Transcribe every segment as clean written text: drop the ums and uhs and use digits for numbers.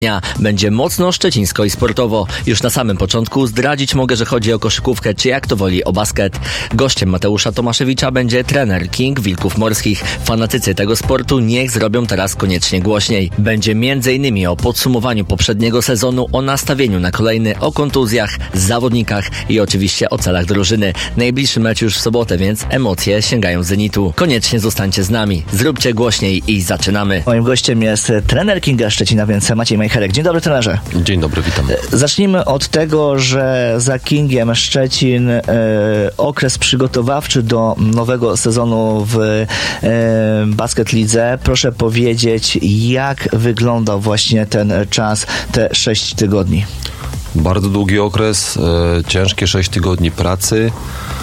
Będzie mocno szczecińsko i sportowo. Już na samym początku zdradzić mogę, że chodzi o koszykówkę, czy jak to woli o basket. Gościem Mateusza Tomaszewicza będzie trener King Wilków Morskich. Fanatycy tego sportu niech zrobią teraz koniecznie głośniej. Będzie m.in. o podsumowaniu poprzedniego sezonu, o nastawieniu na kolejny, o kontuzjach, zawodnikach i oczywiście o celach drużyny. Najbliższy mecz już w sobotę, więc emocje sięgają zenitu. Koniecznie zostańcie z nami. Zróbcie głośniej i zaczynamy. Moim gościem jest trener Kinga Szczecina, więc Maciej Majcherek. Dzień dobry, trenerze. Dzień dobry, witam. Zacznijmy od tego, że za Kingiem Szczecin okres przygotowawczy do nowego sezonu w Basket Lidze. Proszę powiedzieć, jak wyglądał właśnie ten czas, te 6 tygodni? Bardzo długi okres, ciężkie 6 tygodni pracy,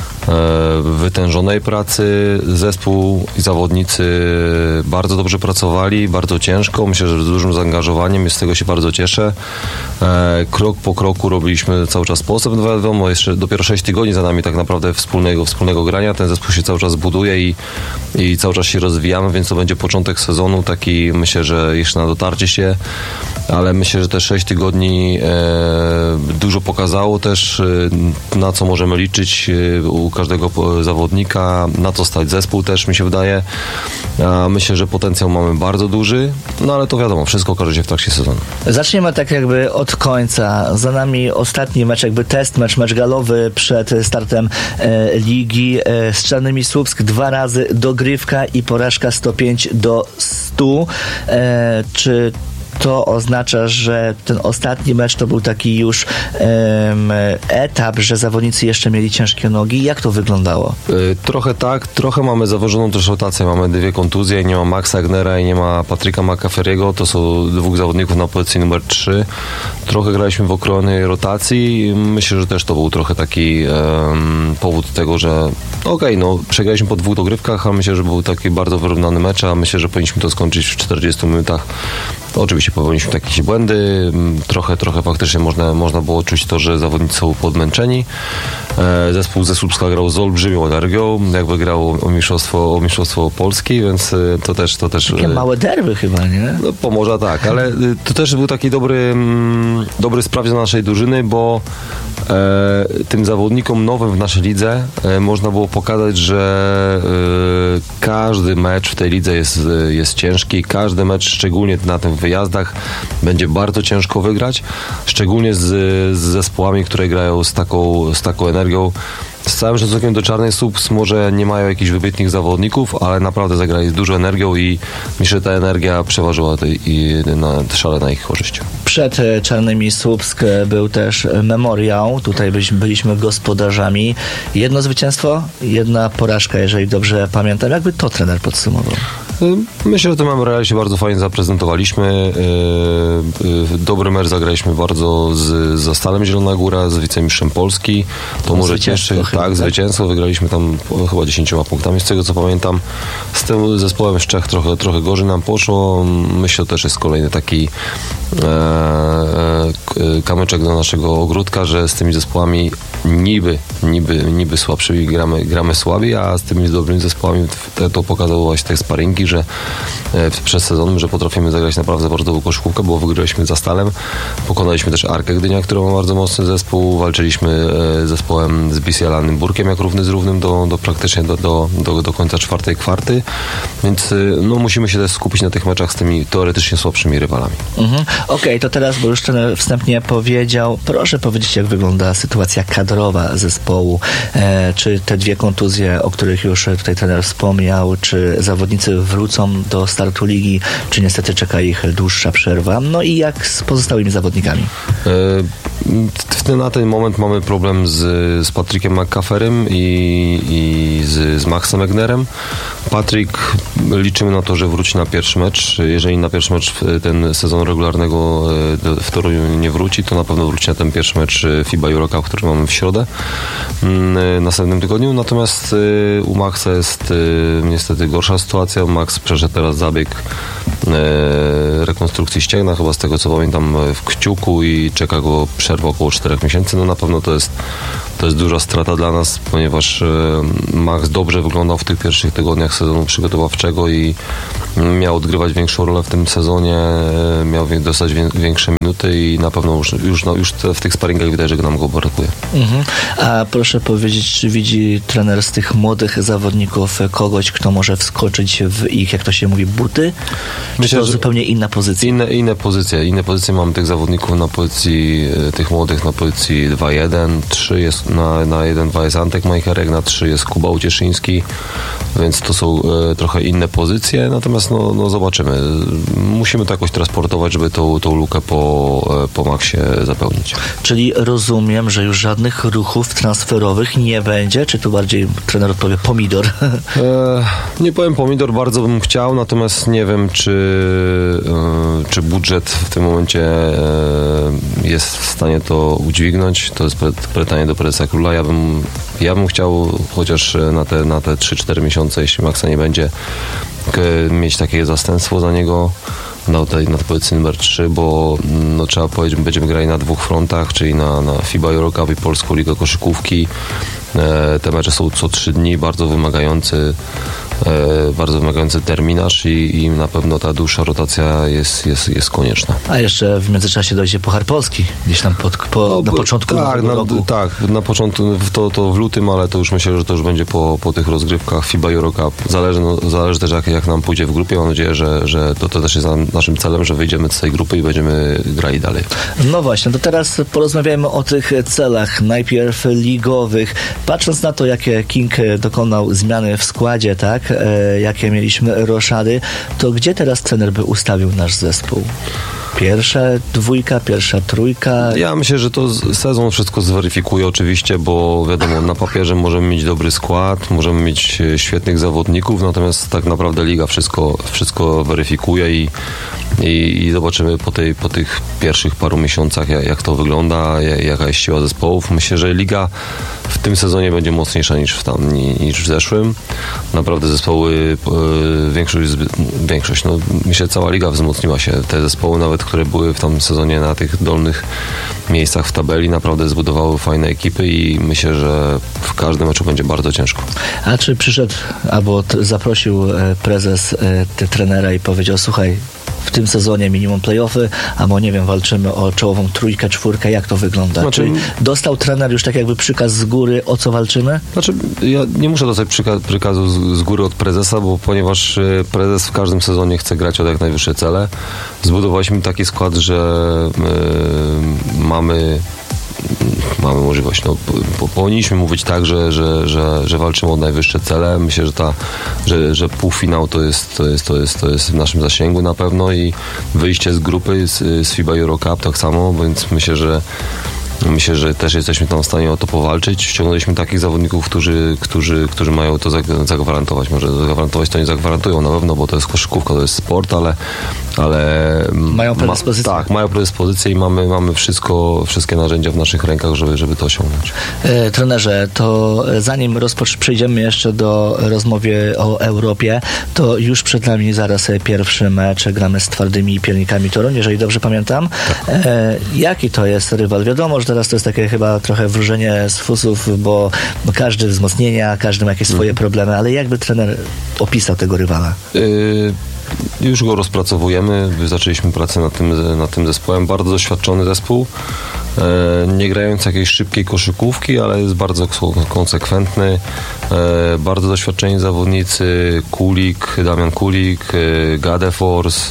wytężonej pracy. Zespół i zawodnicy bardzo dobrze pracowali, bardzo ciężko, myślę, że z dużym zaangażowaniem i z tego się bardzo cieszę. Krok po kroku robiliśmy cały czas postęp. No wiadomo, jeszcze dopiero 6 tygodni za nami tak naprawdę wspólnego grania. Ten zespół się cały czas buduje i cały czas się rozwijamy, więc to będzie początek sezonu, taki myślę, że jeszcze na dotarcie się, ale myślę, że te 6 tygodni dużo pokazało też, na co możemy liczyć u każdego zawodnika, na co stać zespół też, mi się wydaje. Myślę, że potencjał mamy bardzo duży, no ale to wiadomo, wszystko okaże się w trakcie sezonu. Zaczniemy tak jakby od końca. Za nami ostatni mecz, jakby test, mecz galowy przed startem ligi z Czarnymi Słupsk. 2 razy dogrywka i porażka 105-100. Czy to oznacza, że ten ostatni mecz to był taki już etap, że zawodnicy jeszcze mieli ciężkie nogi? Jak to wyglądało? Trochę tak, trochę mamy założoną też rotację. Mamy 2 kontuzje, nie ma Maxa Egnera i nie ma Patryka McCaffrey'ego. To są 2 zawodników na pozycji numer 3. Trochę graliśmy w okrojonej rotacji. Myślę, że też to był trochę taki powód tego, że przegraliśmy po 2 dogrywkach, a myślę, że był taki bardzo wyrównany mecz, a myślę, że powinniśmy to skończyć w 40 minutach. Oczywiście popełniliśmy jakieś błędy, trochę faktycznie można było czuć to, że zawodnicy są podmęczeni. Zespół ze Słupska grał z olbrzymią energią, jakby grał o mistrzostwo Polski, więc to też... Takie małe derby chyba, nie? No, Pomorza tak, ale to też był taki dobry sprawdzian naszej drużyny, bo tym zawodnikom nowym w naszej lidze można było pokazać, że każdy mecz w tej lidze jest ciężki, każdy mecz, szczególnie na tych wyjazdach, będzie bardzo ciężko wygrać, szczególnie z zespołami, które grają z taką energią. Z całym szacunkiem do Czarnej Słupsk może nie mają jakichś wybitnych zawodników, ale naprawdę zagrali z dużą energią i myślę, że ta energia przeważyła szale na ich korzyść. Przed Czarnymi Słupsk był też memoriał. Tutaj byliśmy gospodarzami. 1 zwycięstwo, 1 porażka, jeżeli dobrze pamiętam. Jakby to trener podsumował? Myślę, że w tym memoriale się bardzo fajnie zaprezentowaliśmy. Dobry mecz zagraliśmy bardzo z Stalem Zielona Góra, z wicemistrzem Polski. To może cieszy. Tak, zwycięstwo. Wygraliśmy tam chyba 10 punktami, z tego co pamiętam. Z tym zespołem z Czech trochę gorzej nam poszło. Myślę, że też jest kolejny taki kamyczek do naszego ogródka, że z tymi zespołami niby słabszymi gramy słabiej, a z tymi dobrymi zespołami to pokazało właśnie te sparingi, że przez sezon, że potrafimy zagrać naprawdę bardzo dobrą koszykówkę, bo wygraliśmy za Stalem. Pokonaliśmy też Arkę Gdynia, która ma bardzo mocny zespół. Walczyliśmy z zespołem z BC Burkiem, jak równy z równym praktycznie do końca 4. kwarty. Więc musimy się też skupić na tych meczach z tymi teoretycznie słabszymi rywalami. Okej, to teraz, bo już trener wstępnie powiedział, proszę powiedzieć, jak wygląda sytuacja kadrowa zespołu. Czy te 2 kontuzje, o których już tutaj trener wspomniał, czy zawodnicy wrócą do startu ligi, czy niestety czeka ich dłuższa przerwa? No i jak z pozostałymi zawodnikami? Na ten moment mamy problem z Patrykiem McCaffreyem i z Maxem Egnerem. Patryk, liczymy na to, że wróci na pierwszy mecz. Jeżeli na pierwszy mecz ten sezon regularnego w Toruniu nie wróci, to na pewno wróci na ten pierwszy mecz FIBA Eurocup, który mamy w środę w następnym tygodniu. Natomiast u Maxa jest niestety gorsza sytuacja. Max przeszedł teraz zabieg rekonstrukcji ścięgna, chyba z tego co pamiętam w kciuku, i czeka go przerwa około 4 miesięcy. No na pewno to jest duża strata dla nas, ponieważ Max dobrze wyglądał w tych pierwszych tygodniach sezonu przygotowawczego i miał odgrywać większą rolę w tym sezonie, miał dostać większe minuty i na pewno już w tych sparingach widać, że nam go brakuje. A proszę powiedzieć, czy widzi trener z tych młodych zawodników kogoś, kto może wskoczyć w ich, jak to się mówi, buty? Myślę, czy to zupełnie inna pozycja? Inne pozycje. Mamy tych zawodników na pozycji tych młodych, na pozycji 2-1, 3 jest na 1-2 jest Antek Majcherek, na 3 jest Kuba Ucieszyński, więc to są trochę inne pozycje, natomiast no zobaczymy. Musimy to jakoś transportować, żeby tą lukę po maksie zapełnić. Czyli rozumiem, że już żadnych ruchów transferowych nie będzie, czy tu bardziej trener odpowie pomidor? Nie powiem pomidor, bardzo bym chciał, natomiast nie wiem, czy budżet w tym momencie jest w stanie to udźwignąć. To jest pytanie do prezesa Króla. Ja bym chciał chociaż na te 3-4 miesiące, jeśli maksa nie będzie, mieć takie zastępstwo za niego na pozycji numer 3, bo trzeba powiedzieć, będziemy grali na 2 frontach, czyli na FIBA Eurocup i Polską Ligę Koszykówki. Te mecze są co 3 dni, bardzo wymagający terminarz i na pewno ta dłuższa rotacja jest konieczna. A jeszcze w międzyczasie dojdzie Puchar Polski, gdzieś tam na początku roku. Tak, na początku to w lutym, ale to już myślę, że to już będzie po tych rozgrywkach FIBA Eurocup. Zależy też jak nam pójdzie w grupie. Mam nadzieję, że to też jest naszym celem, że wyjdziemy z tej grupy i będziemy grali dalej. No właśnie, to teraz porozmawiajmy o tych celach, najpierw ligowych. Patrząc na to, jakie King dokonał zmiany w składzie, tak, jakie mieliśmy roszady, to gdzie teraz trener by ustawił nasz zespół? Pierwsza 2, pierwsza 3? Ja myślę, że to sezon wszystko zweryfikuje oczywiście, bo wiadomo, na papierze możemy mieć dobry skład, możemy mieć świetnych zawodników, natomiast tak naprawdę liga wszystko weryfikuje i zobaczymy po tych pierwszych paru miesiącach, jak to wygląda, jaka jest siła zespołów. Myślę, że liga w tym sezonie będzie mocniejsza niż w zeszłym. Naprawdę zespoły, większość, myślę, cała liga wzmocniła się. Te zespoły nawet, które były w tamtym sezonie na tych dolnych miejscach w tabeli, naprawdę zbudowały fajne ekipy i myślę, że w każdym meczu będzie bardzo ciężko. A czy przyszedł albo zaprosił prezes trenera i powiedział, słuchaj, w tym sezonie minimum play-offy, albo nie wiem, walczymy o czołową 3, 4, jak to wygląda? Czy dostał trener już tak jakby przykaz z góry, o co walczymy? Ja nie muszę dostać przykazu z góry od prezesa, ponieważ prezes w każdym sezonie chce grać o jak najwyższe cele. Zbudowaliśmy taki skład, że mamy możliwość. Powinniśmy mówić tak, że walczymy o najwyższe cele. Myślę, że półfinał to jest w naszym zasięgu na pewno i wyjście z grupy z FIBA Eurocup tak samo, więc myślę, że też jesteśmy tam w stanie o to powalczyć. Ściągnęliśmy takich zawodników, którzy mają to zagwarantować. Może zagwarantować to nie zagwarantują na pewno, bo to jest koszykówka, to jest sport, ale mają predyspozycję. Tak, mają predyspozycję i mamy wszystkie narzędzia w naszych rękach, żeby to osiągnąć. Trenerze, to zanim przejdziemy jeszcze do rozmowy o Europie, to już przed nami zaraz pierwszy mecz. Gramy z Twardymi Piernikami Toruń, jeżeli dobrze pamiętam. Tak. Jaki to jest rywal? Wiadomo, że teraz to jest takie chyba trochę wróżenie z fusów, bo każdy wzmocnienia, każdy ma jakieś swoje problemy, ale jakby trener opisał tego rywala? Już go rozpracowujemy, zaczęliśmy pracę nad tym zespołem. Bardzo doświadczony zespół, nie grając jakiejś szybkiej koszykówki, ale jest bardzo konsekwentny, bardzo doświadczeni zawodnicy, Damian Kulik, Gadefors,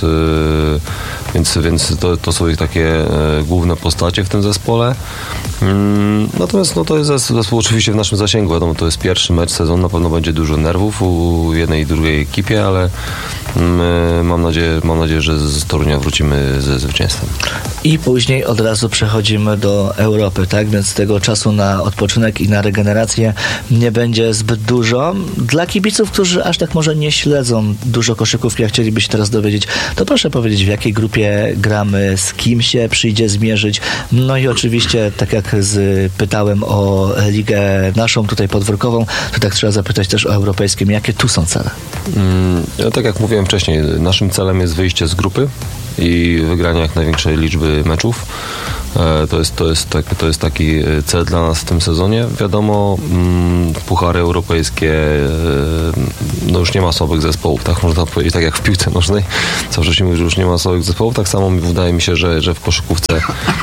więc to są ich takie główne postacie w tym zespole. Natomiast to jest zespół oczywiście w naszym zasięgu, wiadomo, to jest pierwszy mecz sezonu, na pewno będzie dużo nerwów u jednej i drugiej ekipie, ale mam nadzieję, że z Torunia wrócimy ze zwycięstwem. I później od razu przechodzimy do Europy, tak? Więc tego czasu na odpoczynek i na regenerację nie będzie zbyt dużo. Dla kibiców, którzy aż tak może nie śledzą dużo koszykówki, a chcieliby się teraz dowiedzieć, to proszę powiedzieć, w jakiej grupie gramy, z kim się przyjdzie zmierzyć. No i oczywiście, tak jak pytałem o ligę naszą tutaj podwórkową, to tak trzeba zapytać też o europejskim. Jakie tu są cele? Tak jak mówiłem wcześniej, naszym celem jest wyjście z grupy i wygranie jak największej liczby meczów. To jest taki cel dla nas w tym sezonie. Wiadomo, puchary europejskie, no już nie ma słabych zespołów, tak można powiedzieć, tak jak w piłce nożnej. Co wcześniej mówię, że już nie ma słabych zespołów, tak samo wydaje mi się, że w koszykówce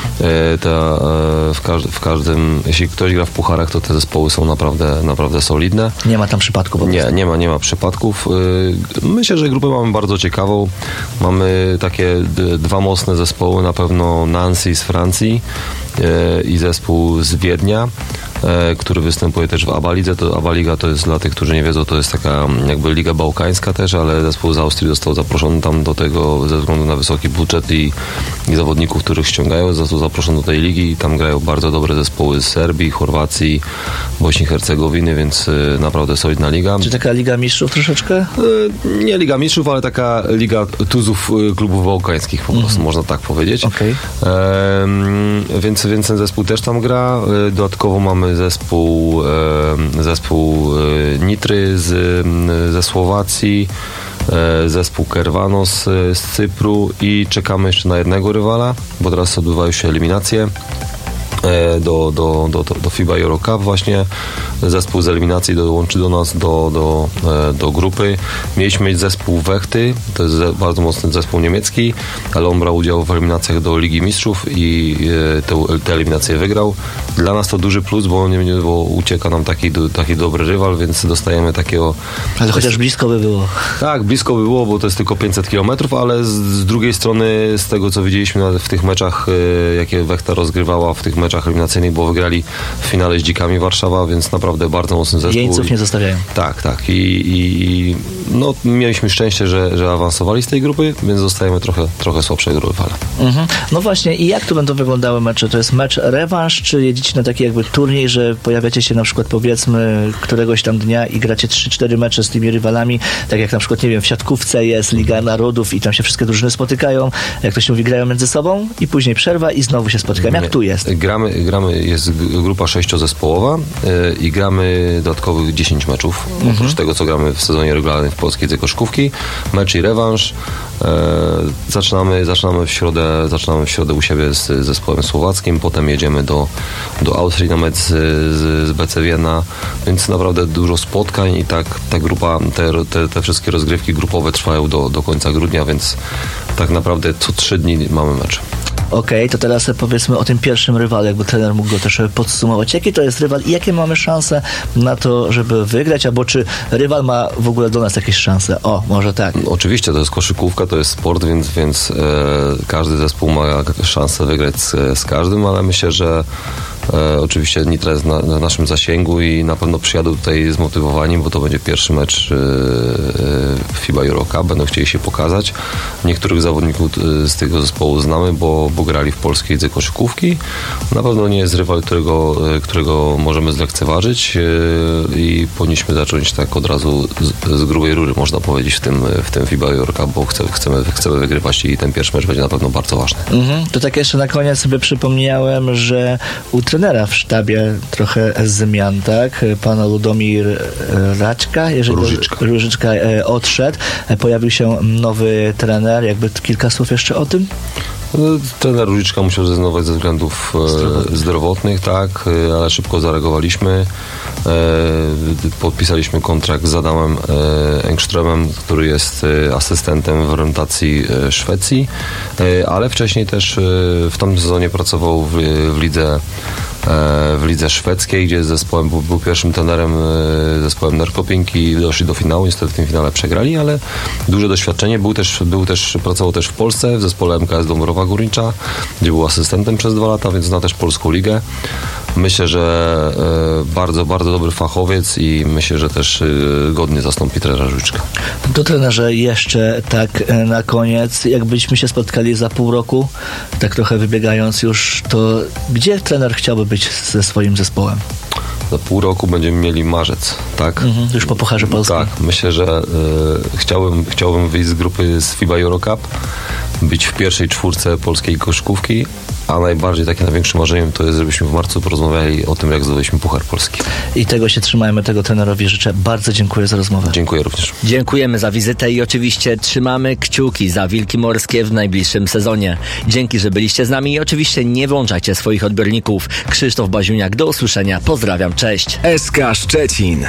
w każdym, jeśli ktoś gra w pucharach, to te zespoły są naprawdę solidne. Nie ma tam przypadków. Nie ma przypadków. Myślę, że grupę mamy bardzo ciekawą. Mamy takie dwa mocne zespoły, na pewno Nancy z Francji i zespół z Wiednia, który występuje też w ABA-lidze. ABA-liga to jest, dla tych, którzy nie wiedzą, to jest taka jakby liga bałkańska też, ale zespół z Austrii został zaproszony tam do tego ze względu na wysoki budżet i zawodników, których ściągają. Został zaproszony do tej ligi i tam grają bardzo dobre zespoły z Serbii, Chorwacji, Bośni i Hercegowiny, więc naprawdę solidna liga. Czy taka Liga Mistrzów troszeczkę? Nie Liga Mistrzów, ale taka liga tuzów klubów bałkańskich po prostu, można tak powiedzieć. Okay. Więc ten zespół też tam gra. Dodatkowo mamy zespół Nitry ze Słowacji, zespół Kervanos z Cypru i czekamy jeszcze na jednego rywala, bo teraz odbywają się eliminacje do FIBA Euro Cup. Właśnie zespół z eliminacji dołączy do nas do grupy. Mieliśmy mieć zespół Wechty, to jest bardzo mocny zespół niemiecki, ale on brał udział w eliminacjach do Ligi Mistrzów i te eliminacje wygrał. Dla nas to duży plus, bo ucieka nam taki dobry rywal, więc dostajemy takiego... Ale chociaż blisko by było. Tak, blisko by było, bo to jest tylko 500 km, ale z drugiej strony, z tego co widzieliśmy w tych meczach, jakie Wechta rozgrywała w tych meczach eliminacyjnych, bo wygrali w finale z Dzikami Warszawa, więc naprawdę bardzo mocny zespół. Jeńców nie zostawiają. Tak. I no, mieliśmy szczęście, że awansowali z tej grupy, więc zostajemy trochę słabszego rywala. No właśnie, i jak tu będą wyglądały mecze? To jest mecz rewanż, czy jedziecie na taki jakby turniej, że pojawiacie się na przykład powiedzmy któregoś tam dnia i gracie 3-4 mecze z tymi rywalami, tak jak na przykład, nie wiem, w siatkówce jest Liga Narodów i tam się wszystkie drużyny spotykają, jak to się mówi, grają między sobą i później przerwa i znowu się spotykają. Jak tu jest? Gramy, jest grupa 6-zespołowa i gramy dodatkowych 10 meczów. Oprócz tego, co gramy w sezonie regularnym w polskiej koszykówki, mecz i rewanż. Zaczynamy w środę u siebie z zespołem słowackim, potem jedziemy do Austrii na mecz z BC Wiena, więc naprawdę dużo spotkań i tak ta grupa, te wszystkie rozgrywki grupowe trwają do końca grudnia, więc tak naprawdę co 3 dni mamy mecz. Okej, to teraz powiedzmy o tym pierwszym rywalu, jakby trener mógł go też podsumować. Jaki to jest rywal i jakie mamy szanse na to, żeby wygrać, albo czy rywal ma w ogóle do nas jakieś szanse? O, może tak. Oczywiście, to jest koszykówka, to jest sport, więc każdy zespół ma szansę wygrać z każdym, ale myślę, że oczywiście Nitra jest na naszym zasięgu i na pewno przyjadą tutaj zmotywowani, bo to będzie pierwszy mecz FIBA Euro Cup, będą chcieli się pokazać. Niektórych zawodników z tego zespołu znamy, bo grali w polskiej lidze koszykówki. Na pewno nie jest rywal, którego możemy zlekceważyć i powinniśmy zacząć tak od razu z grubej rury, można powiedzieć, w tym FIBA Euro Cup, bo chcemy wygrywać i ten pierwszy mecz będzie na pewno bardzo ważny. To tak jeszcze na koniec sobie przypomniałem, że u trenera w sztabie trochę zmian, tak? Pan Ludomir Różyczka odszedł. Pojawił się nowy trener. Jakby kilka słów jeszcze o tym? Trener Różyczka musiał zrezygnować ze względów zdrowotnych, tak, ale szybko zareagowaliśmy. Podpisaliśmy kontrakt z Adamem Engströmem, który jest asystentem w reprezentacji Szwecji, ale wcześniej też w tamtym sezonie pracował w lidze szwedzkiej, gdzie z zespołem był pierwszym trenerem zespołem Norrköping i doszli do finału. Niestety w tym finale przegrali, ale duże doświadczenie. Pracował też w Polsce w zespole MKS Dąbrowa Górnicza, gdzie był asystentem przez 2 lata, więc zna też polską ligę. Myślę, że bardzo, bardzo dobry fachowiec i myślę, że też godnie zastąpi trenera Różyczka. To trenerze, jeszcze tak na koniec, jakbyśmy się spotkali za pół roku, tak trochę wybiegając już, to gdzie trener chciałby być ze swoim zespołem? Za pół roku będziemy mieli marzec, tak? Już po Pucharze Polskim. Tak, myślę, że chciałbym wyjść z grupy z FIBA Euro Cup, być w pierwszej 4 polskiej koszykówki a najbardziej takie największym marzeniem to jest, żebyśmy w marcu porozmawiali o tym, jak zdobyliśmy Puchar Polski. I tego się trzymajmy, tego trenerowi życzę. Bardzo dziękuję za rozmowę. Dziękuję również. Dziękujemy za wizytę i oczywiście trzymamy kciuki za Wilki Morskie w najbliższym sezonie. Dzięki, że byliście z nami i oczywiście nie włączajcie swoich odbiorników. Krzysztof Baziuniak, do usłyszenia. Pozdrawiam, cześć. SK Szczecin.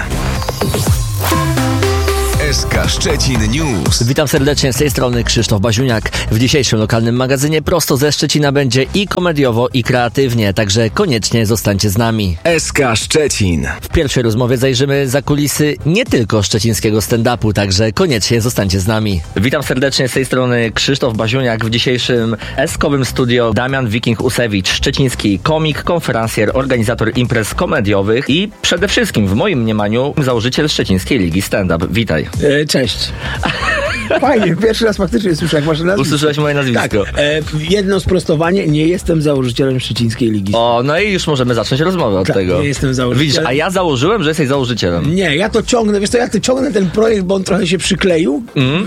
SK Szczecin News. Witam serdecznie, z tej strony Krzysztof Baziuniak. W dzisiejszym lokalnym magazynie prosto ze Szczecina będzie i komediowo, i kreatywnie, także koniecznie zostańcie z nami. SK Szczecin. W pierwszej rozmowie zajrzymy za kulisy nie tylko szczecińskiego stand-upu, także koniecznie zostańcie z nami. Witam serdecznie, z tej strony Krzysztof Baziuniak. W dzisiejszym S-kowym studio Damian Wiking-Usewicz, szczeciński komik, konferencjer, organizator imprez komediowych i przede wszystkim w moim mniemaniu założyciel Szczecińskiej Ligi Stand-up. Witaj. Cześć. Fajnie, pierwszy raz faktycznie słyszę, jak masz nazwisko. Usłyszałeś moje nazwisko. Tak, jedno sprostowanie, nie jestem założycielem Szczecińskiej Ligi. O, no i już możemy zacząć rozmowę od Tak, tego. nie jestem założycielem. Widzisz, a ja założyłem, że jesteś założycielem. Nie, ja to ciągnę, wiesz co, ja to ciągnę ten projekt, bo on trochę się przykleił.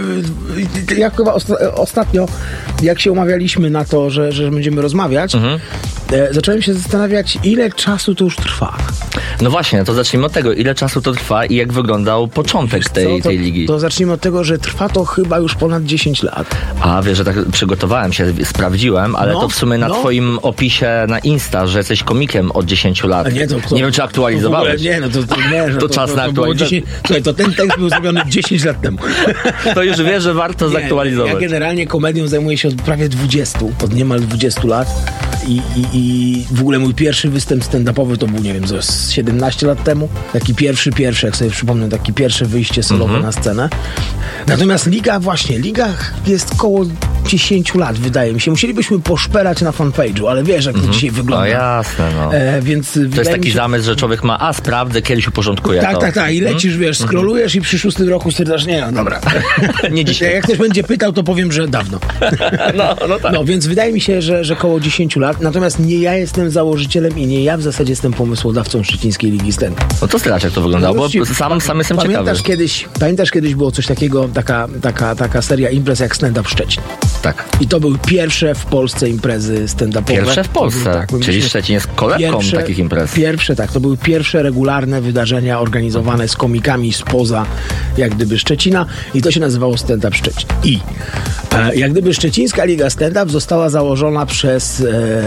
Jak chyba ostatnio, jak się umawialiśmy na to, że będziemy rozmawiać, zacząłem się zastanawiać, ile czasu to już trwa. No właśnie, to zacznijmy od tego, ile czasu to trwa i jak wyglądał początek tej ligi. To zacznijmy od tego, że trwa to chyba już ponad 10 lat. A wiesz, że tak przygotowałem się, sprawdziłem, ale to w sumie na twoim opisie na Insta, że jesteś komikiem od 10 lat. A nie, nie wiem, czy aktualizowałeś. Nie, no to czas na aktualizację. Słuchaj, to ten tekst był zrobiony 10 lat temu. To już wiesz, że warto zaktualizować. Ja generalnie komedią zajmuję się od prawie 20, od niemal 20 lat. I w ogóle mój pierwszy występ stand-upowy to był, nie wiem, 17 lat temu. Taki pierwszy, jak sobie przypomnę, takie pierwsze wyjście solowe na scenę. Natomiast liga jest koło 10 lat, wydaje mi się. Musielibyśmy poszperać na fanpage'u, ale wiesz, jak to dzisiaj wygląda. No jasne, no. Więc to jest taki zamysł, że człowiek ma, sprawdzę, kiedyś uporządkuję to. Tak. I lecisz, wiesz, scrollujesz i przy 6 roku stwierdzasz, nie, no dobra. Nie dzisiaj. Jak ktoś będzie pytał, to powiem, że dawno. No tak. No, więc wydaje mi się, że koło 10 lat. Natomiast nie ja jestem założycielem i nie ja w zasadzie jestem pomysłodawcą Szczecińskiej Ligi Stand-up. No to stracz, jak to wyglądało, bo sam jestem ciekawy. Pamiętasz kiedyś było coś takiego, taka seria imprez jak Stand-up Szczecin. Tak. I to były pierwsze w Polsce imprezy stand-upowe. Pierwsze w Polsce, tak, czyli Szczecin jest kolebką takich imprez. To były pierwsze regularne wydarzenia organizowane z komikami spoza jak gdyby Szczecina i to się nazywało Stand-up Szczecin. I jak gdyby Szczecińska Liga Stand-up została założona przez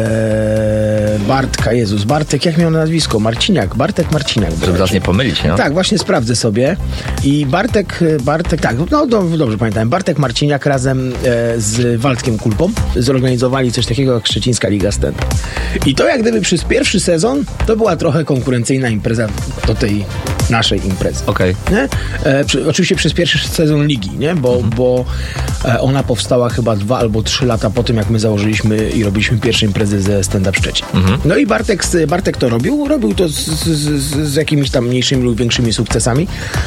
Bartek, jak miał nazwisko? Bartek Marciniak. Żeby nas nie pomylić, no? Tak, właśnie sprawdzę sobie. I Bartek, tak, no dobrze pamiętam. Bartek Marciniak razem z Waldkiem Kulpą zorganizowali coś takiego jak Szczecińska Liga Stand-up. I to jak gdyby przez pierwszy sezon to była trochę konkurencyjna impreza do tej naszej imprezy. Okej. Oczywiście przez pierwszy sezon ligi, nie? Bo ona powstała chyba 2 albo 3 lata po tym, jak my założyliśmy i robiliśmy pierwsze imprezy ze Stand-up Szczecin. No i Bartek to robił to z jakimiś tam mniejszymi lub większymi sukcesami.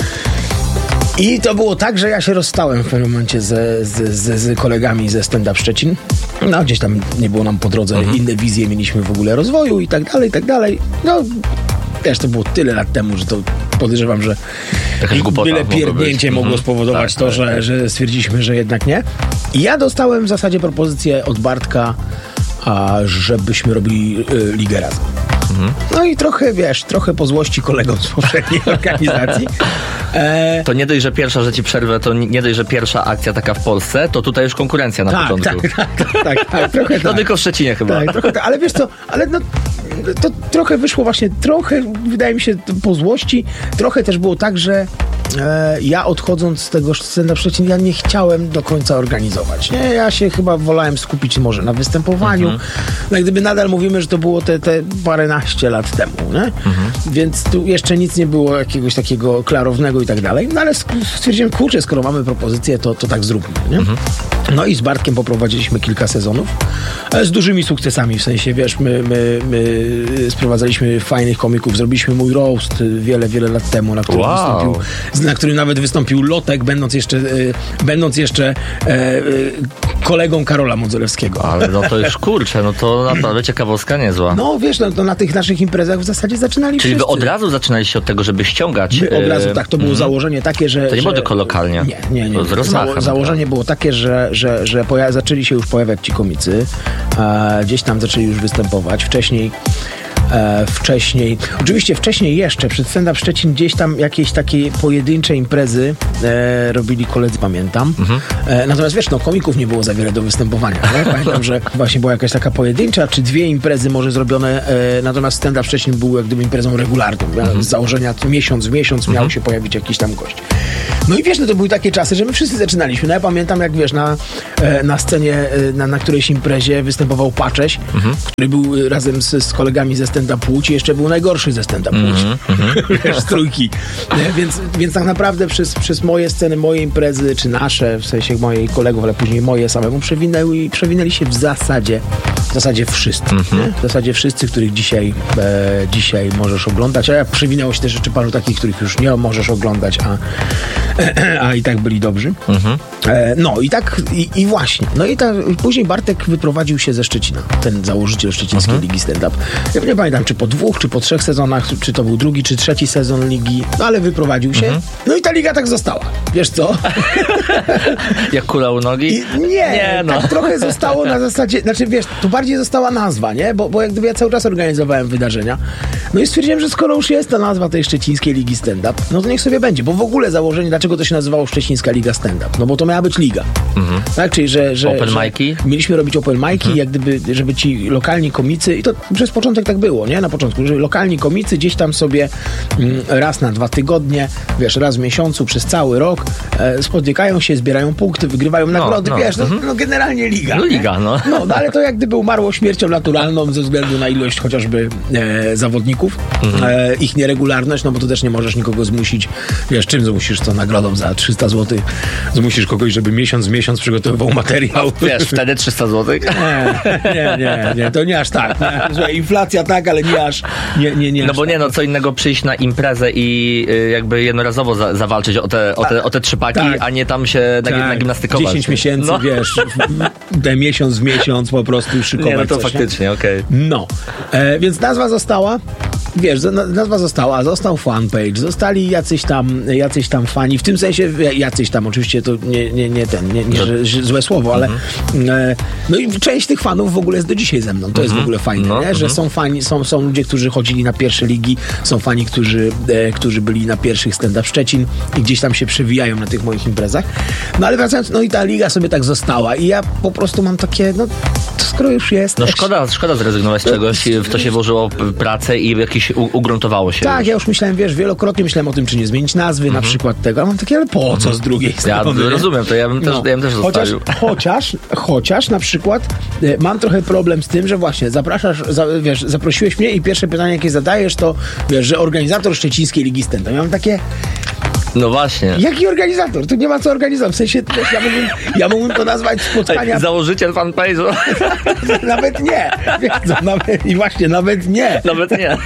I to było tak, że ja się rozstałem w pewnym momencie z kolegami ze Stand-up Szczecin. No gdzieś tam nie było nam po drodze, inne wizje mieliśmy w ogóle rozwoju i tak dalej. No wiesz, to było tyle lat temu, że to podejrzewam, że byle pierdnięcie mogło spowodować to, że stwierdziliśmy, że jednak nie. I ja dostałem w zasadzie propozycję od Bartka, żebyśmy robili ligę razem. No i trochę po złości kolegom z poprzedniej organizacji. To nie dość, że pierwsza, że ci przerwę, to nie dość, że pierwsza akcja taka w Polsce, to tutaj już konkurencja na początku. Tak, trochę tak. No tylko w Szczecinie chyba. Tak, trochę tak, ale wiesz co, to trochę wyszło właśnie, wydaje mi się po złości, trochę też było tak, że ja odchodząc z tego stand-up Szczecin, ja nie chciałem do końca organizować. Nie? Ja się chyba wolałem skupić może na występowaniu. No gdyby nadal mówimy, że to było te paręnaście lat temu, nie? Więc tu jeszcze nic nie było jakiegoś takiego klarownego i tak dalej. No ale stwierdziłem, kurczę, skoro mamy propozycję, to tak zróbmy, nie? No i z Bartkiem poprowadziliśmy kilka sezonów z dużymi sukcesami, w sensie, wiesz, my sprowadzaliśmy fajnych komików, zrobiliśmy mój roast wiele lat temu, na którym nawet wystąpił Lotek, będąc jeszcze kolegą Karola Modzelewskiego. Ale no to już kurczę, no to naprawdę ciekawostka niezła. No wiesz, no, to na tych naszych imprezach w zasadzie zaczynali Czyli wszyscy. Wy od razu zaczynaliście od tego, żeby ściągać... Od razu, tak, to było założenie takie, że... To nie było tylko lokalnie. Nie. To z rozmachem. Założenie było takie, że że zaczęli się już pojawiać ci komicy, gdzieś tam zaczęli już występować. Oczywiście wcześniej jeszcze, przed Stand Up Szczecin gdzieś tam jakieś takie pojedyncze imprezy robili koledzy, pamiętam. Natomiast wiesz, komików nie było za wiele do występowania. Nie? Pamiętam, że właśnie była jakaś taka pojedyncza, czy 2 imprezy może zrobione, natomiast Stand Up Szczecin był jak gdyby imprezą regularną. Z założenia miesiąc w miesiąc miał się pojawić jakiś tam gość. No i wiesz, to były takie czasy, że my wszyscy zaczynaliśmy. No ja pamiętam, jak wiesz, na scenie, na którejś imprezie występował Pacześ, który był razem z kolegami ze stand-up Łódź i jeszcze był najgorszy ze stand-up Łódź. Wiesz, z trójki. Więc tak naprawdę przez moje sceny, moje imprezy, czy nasze, w sensie moich kolegów, ale później moje samemu przewinęli się w zasadzie wszyscy. W zasadzie wszyscy, których dzisiaj możesz oglądać, a przewinęło się też jeszcze paru takich, których już nie możesz oglądać, a i tak byli dobrzy. No i tak, i właśnie. No i później Bartek wyprowadził się ze Szczecina, ten założyciel Szczecińskiej Ligi Stand-Up. Ja nie pamiętam, czy po 2, czy po 3 sezonach, czy to był 2, czy 3 sezon ligi, no ale wyprowadził się. No i ta liga tak została. Wiesz co? Jak kula u nogi? Nie, tak trochę zostało na zasadzie, znaczy wiesz, tu bardziej została nazwa, nie? Bo jak gdyby ja cały czas organizowałem wydarzenia. No i stwierdziłem, że skoro już jest ta nazwa tej Szczecińskiej Ligi Stand-Up, no to niech sobie będzie, bo w ogóle założenie, dlaczego to się nazywało Szczecińska Liga Stand-Up? No bo to miała być liga. Tak? Czyli, że open mic'i? Mieliśmy robić open mic'i, jak gdyby, żeby ci lokalni komicy, i to przez początek tak było, nie? Na początku, że lokalni komicy gdzieś tam sobie raz na 2 tygodnie, wiesz, raz w miesiącu, przez cały rok spotykają się, zbierają punkty, wygrywają nagrody, wiesz, no generalnie liga. No liga, no. No ale to jak gdyby umarło śmiercią naturalną ze względu na ilość chociażby zawodników, ich nieregularność, no bo to też nie możesz nikogo zmusić, wiesz, czym zmusisz, to nagrodą za 300 zł, zmusisz kogoś, żeby miesiąc w miesiąc przygotowywał materiał. Wiesz, wtedy 300 zł? Nie, to nie aż tak. Nie? Inflacja tak, ale nie aż. Nie no bo nie, no co innego przyjść na imprezę i jakby jednorazowo zawalczyć o te 3 paki, a nie tam się nagimnastykować. 10 miesięcy, wiesz, miesiąc w miesiąc po prostu szykować. Nie, no to coś, faktycznie, okej. No, więc nazwa została. Wiesz, nazwa została, został fanpage, zostali jacyś tam fani, w tym sensie jacyś tam, oczywiście to nie złe słowo, ale no i część tych fanów w ogóle jest do dzisiaj ze mną, to jest w ogóle fajne, nie? Że są fani, są ludzie, którzy chodzili na pierwsze ligi, są fani, którzy byli na pierwszych Stand Up Szczecin i gdzieś tam się przewijają na tych moich imprezach, no ale wracając, no i ta liga sobie tak została i ja po prostu mam takie, no to skoro już jest... No szkoda zrezygnować z czegoś, w to się włożyło pracę i jakiś ugruntowało się. Tak, ja już myślałem, wiesz, wielokrotnie myślałem o tym, czy nie zmienić nazwy na przykład tego, a mam takie, ale po co z drugiej strony? Ja rozumiem, to ja bym też zostawił. Chociaż na przykład mam trochę problem z tym, że właśnie zaprosiłeś mnie i pierwsze pytanie, jakie zadajesz, to wiesz, że organizator Szczecińskiej Ligi Stand-Up. Ja mam takie... No właśnie. Jaki organizator? Tu nie ma co organizować. W sensie, ja mógłbym to nazwać spotkania... Założyciel fanpage'u. Nawet nie. I właśnie, nawet nie. Nawet nie.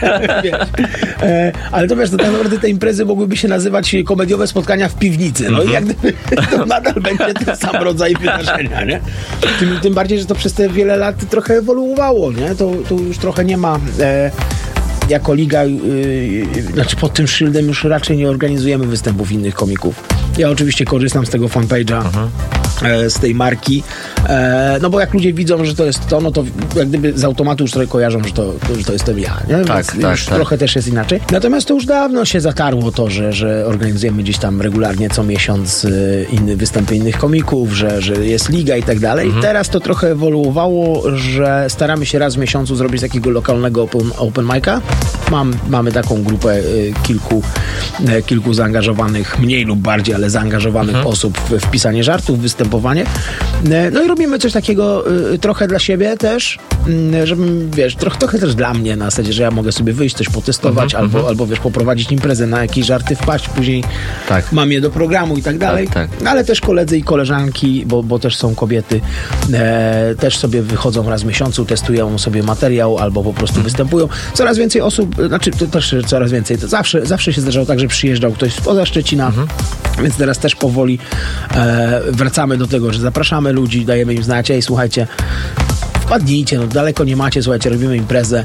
Ale to wiesz, to tak naprawdę te imprezy mogłyby się nazywać komediowe spotkania w piwnicy. No i jak gdyby to nadal będzie ten sam rodzaj wydarzenia, nie? Tym bardziej, że to przez te wiele lat trochę ewoluowało, nie? To już trochę nie ma... Jako liga, znaczy pod tym szyldem już raczej nie organizujemy występów innych komików. Ja oczywiście korzystam z tego fanpage'a, z tej marki, no bo jak ludzie widzą, że to jest to, no to jak gdyby z automatu już trochę kojarzą, że to jestem ja, nie? Tak. Trochę też jest inaczej. Natomiast to już dawno się zatarło to, że organizujemy gdzieś tam regularnie co miesiąc występy innych komików, że jest liga i tak dalej. I teraz to trochę ewoluowało, że staramy się raz w miesiącu zrobić takiego lokalnego open mic'a. Mamy taką grupę kilku zaangażowanych, mniej lub bardziej, ale zaangażowanych osób w pisanie żartów, występowanie. No i robimy coś takiego trochę dla siebie też, żebym, wiesz, trochę też dla mnie na zasadzie, że ja mogę sobie wyjść, coś potestować, albo wiesz, poprowadzić imprezę, na jakieś żarty wpaść, później mam je do programu i tak dalej. Tak. Ale też koledzy i koleżanki, bo też są kobiety, też sobie wychodzą raz w miesiącu, testują sobie materiał, albo po prostu występują. Coraz więcej osób, znaczy to też coraz więcej, to zawsze się zdarzało tak, że przyjeżdżał ktoś spoza Szczecina, więc teraz też powoli wracamy do tego, że zapraszamy ludzi, dajemy im znać, słuchajcie, wpadnijcie, no daleko nie macie, słuchajcie, robimy imprezę.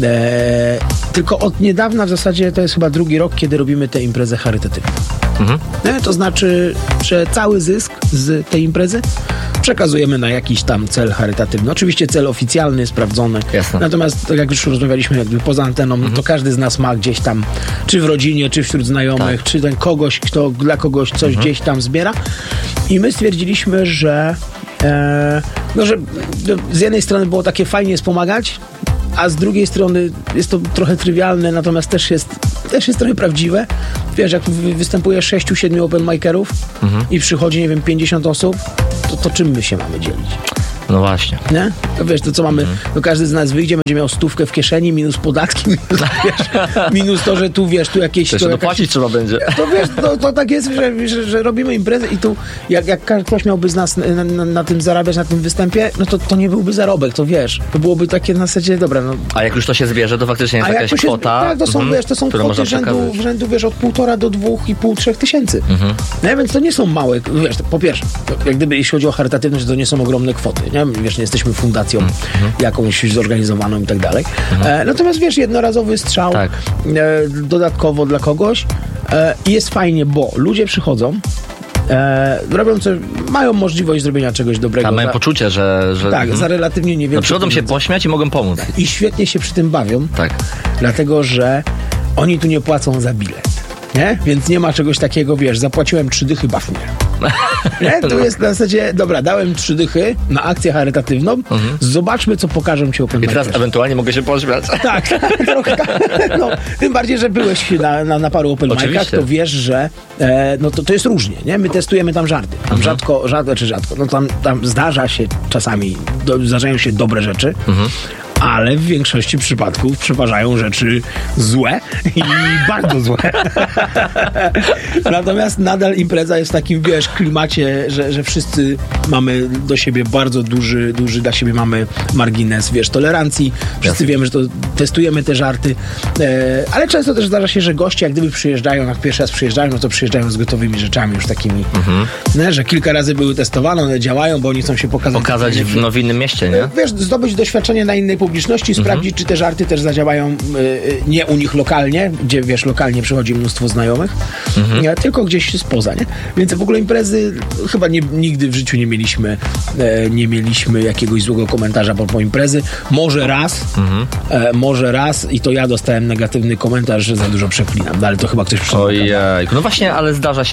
Tylko od niedawna w zasadzie to jest chyba drugi rok, kiedy robimy tę imprezę charytatywną. To znaczy, że cały zysk z tej imprezy przekazujemy na jakiś tam cel charytatywny. Oczywiście cel oficjalny, sprawdzony. Jasne. Natomiast, tak jak już rozmawialiśmy jakby poza anteną, to każdy z nas ma gdzieś tam, czy w rodzinie, czy wśród znajomych, czy ten kogoś, kto dla kogoś coś gdzieś tam zbiera. I my stwierdziliśmy, że że z jednej strony było takie fajnie wspomagać, a z drugiej strony jest to trochę trywialne, natomiast też jest trochę prawdziwe. Wiesz, jak występuje 6-7 open micerów i przychodzi, nie wiem, 50 osób, to czym my się mamy dzielić? No właśnie. Nie? To wiesz, to co mamy, to każdy z nas wyjdzie, będzie miał 100 w kieszeni, minus podatki, minus to, że tu wiesz, tu jakieś... To jeszcze dopłacić trzeba będzie. To wiesz, to tak jest, że robimy imprezę i tu jak ktoś miałby z nas na tym zarabiać, na tym występie, no to nie byłby zarobek, to wiesz. To byłoby takie na zasadzie, dobra, no... A jak już to się zbierze, to faktycznie jest jakaś kwota, tak, to są, wiesz, to są kwoty rzędu, wiesz, od 1,5 do 2,5-3 tysięcy. No, więc to nie są małe, wiesz, po pierwsze, jak gdyby jeśli chodzi o charytatywność, to nie są ogromne kwoty, nie? Wiesz, nie jesteśmy fundacją jakąś zorganizowaną i tak dalej. Natomiast wiesz, jednorazowy strzał dodatkowo dla kogoś i jest fajnie, bo ludzie przychodzą, robią coś, mają możliwość zrobienia czegoś dobrego. A mają poczucie, że tak, za relatywnie niewiele. No przychodzą się pośmiać i mogą pomóc. I świetnie się przy tym bawią. Tak. Dlatego, że oni tu nie płacą za bilet. Nie? Więc nie ma czegoś takiego, wiesz, zapłaciłem 3 dychy, baw mnie. Nie? Tu jest na zasadzie, dobra, dałem 3 dychy na akcję charytatywną, zobaczmy, co pokażą ci open I teraz micers. ewentualnie mogę się pośmiać. Tak, trochę tak. No, tym bardziej, że byłeś na paru open micach, to wiesz, że no to jest różnie, nie? My testujemy tam żarty. Tam rzadko, no tam zdarza się czasami, zdarzają się dobre rzeczy, ale w większości przypadków przeważają rzeczy złe i bardzo złe. Natomiast nadal impreza jest w takim, wiesz, klimacie, że wszyscy mamy do siebie bardzo duży dla siebie mamy margines, wiesz, tolerancji. Wszyscy wiemy, że to testujemy te żarty, ale często też zdarza się, że goście jak gdyby przyjeżdżają, jak pierwszy raz przyjeżdżają, no to przyjeżdżają z gotowymi rzeczami już takimi, że kilka razy były testowane, one działają, bo oni chcą się pokazać w innym mieście, nie? Wiesz, zdobyć doświadczenie na innej publiczności, sprawdzić, czy te żarty też zadziałają nie u nich lokalnie, gdzie, wiesz, lokalnie przychodzi mnóstwo znajomych, tylko gdzieś spoza, nie? Więc w ogóle imprezy chyba nigdy w życiu nie mieliśmy jakiegoś złego komentarza po imprezy. Może raz i to ja dostałem negatywny komentarz, że za dużo przeklinam, no, ale to chyba ktoś przyszedł. Ojej. No właśnie, ale zdarza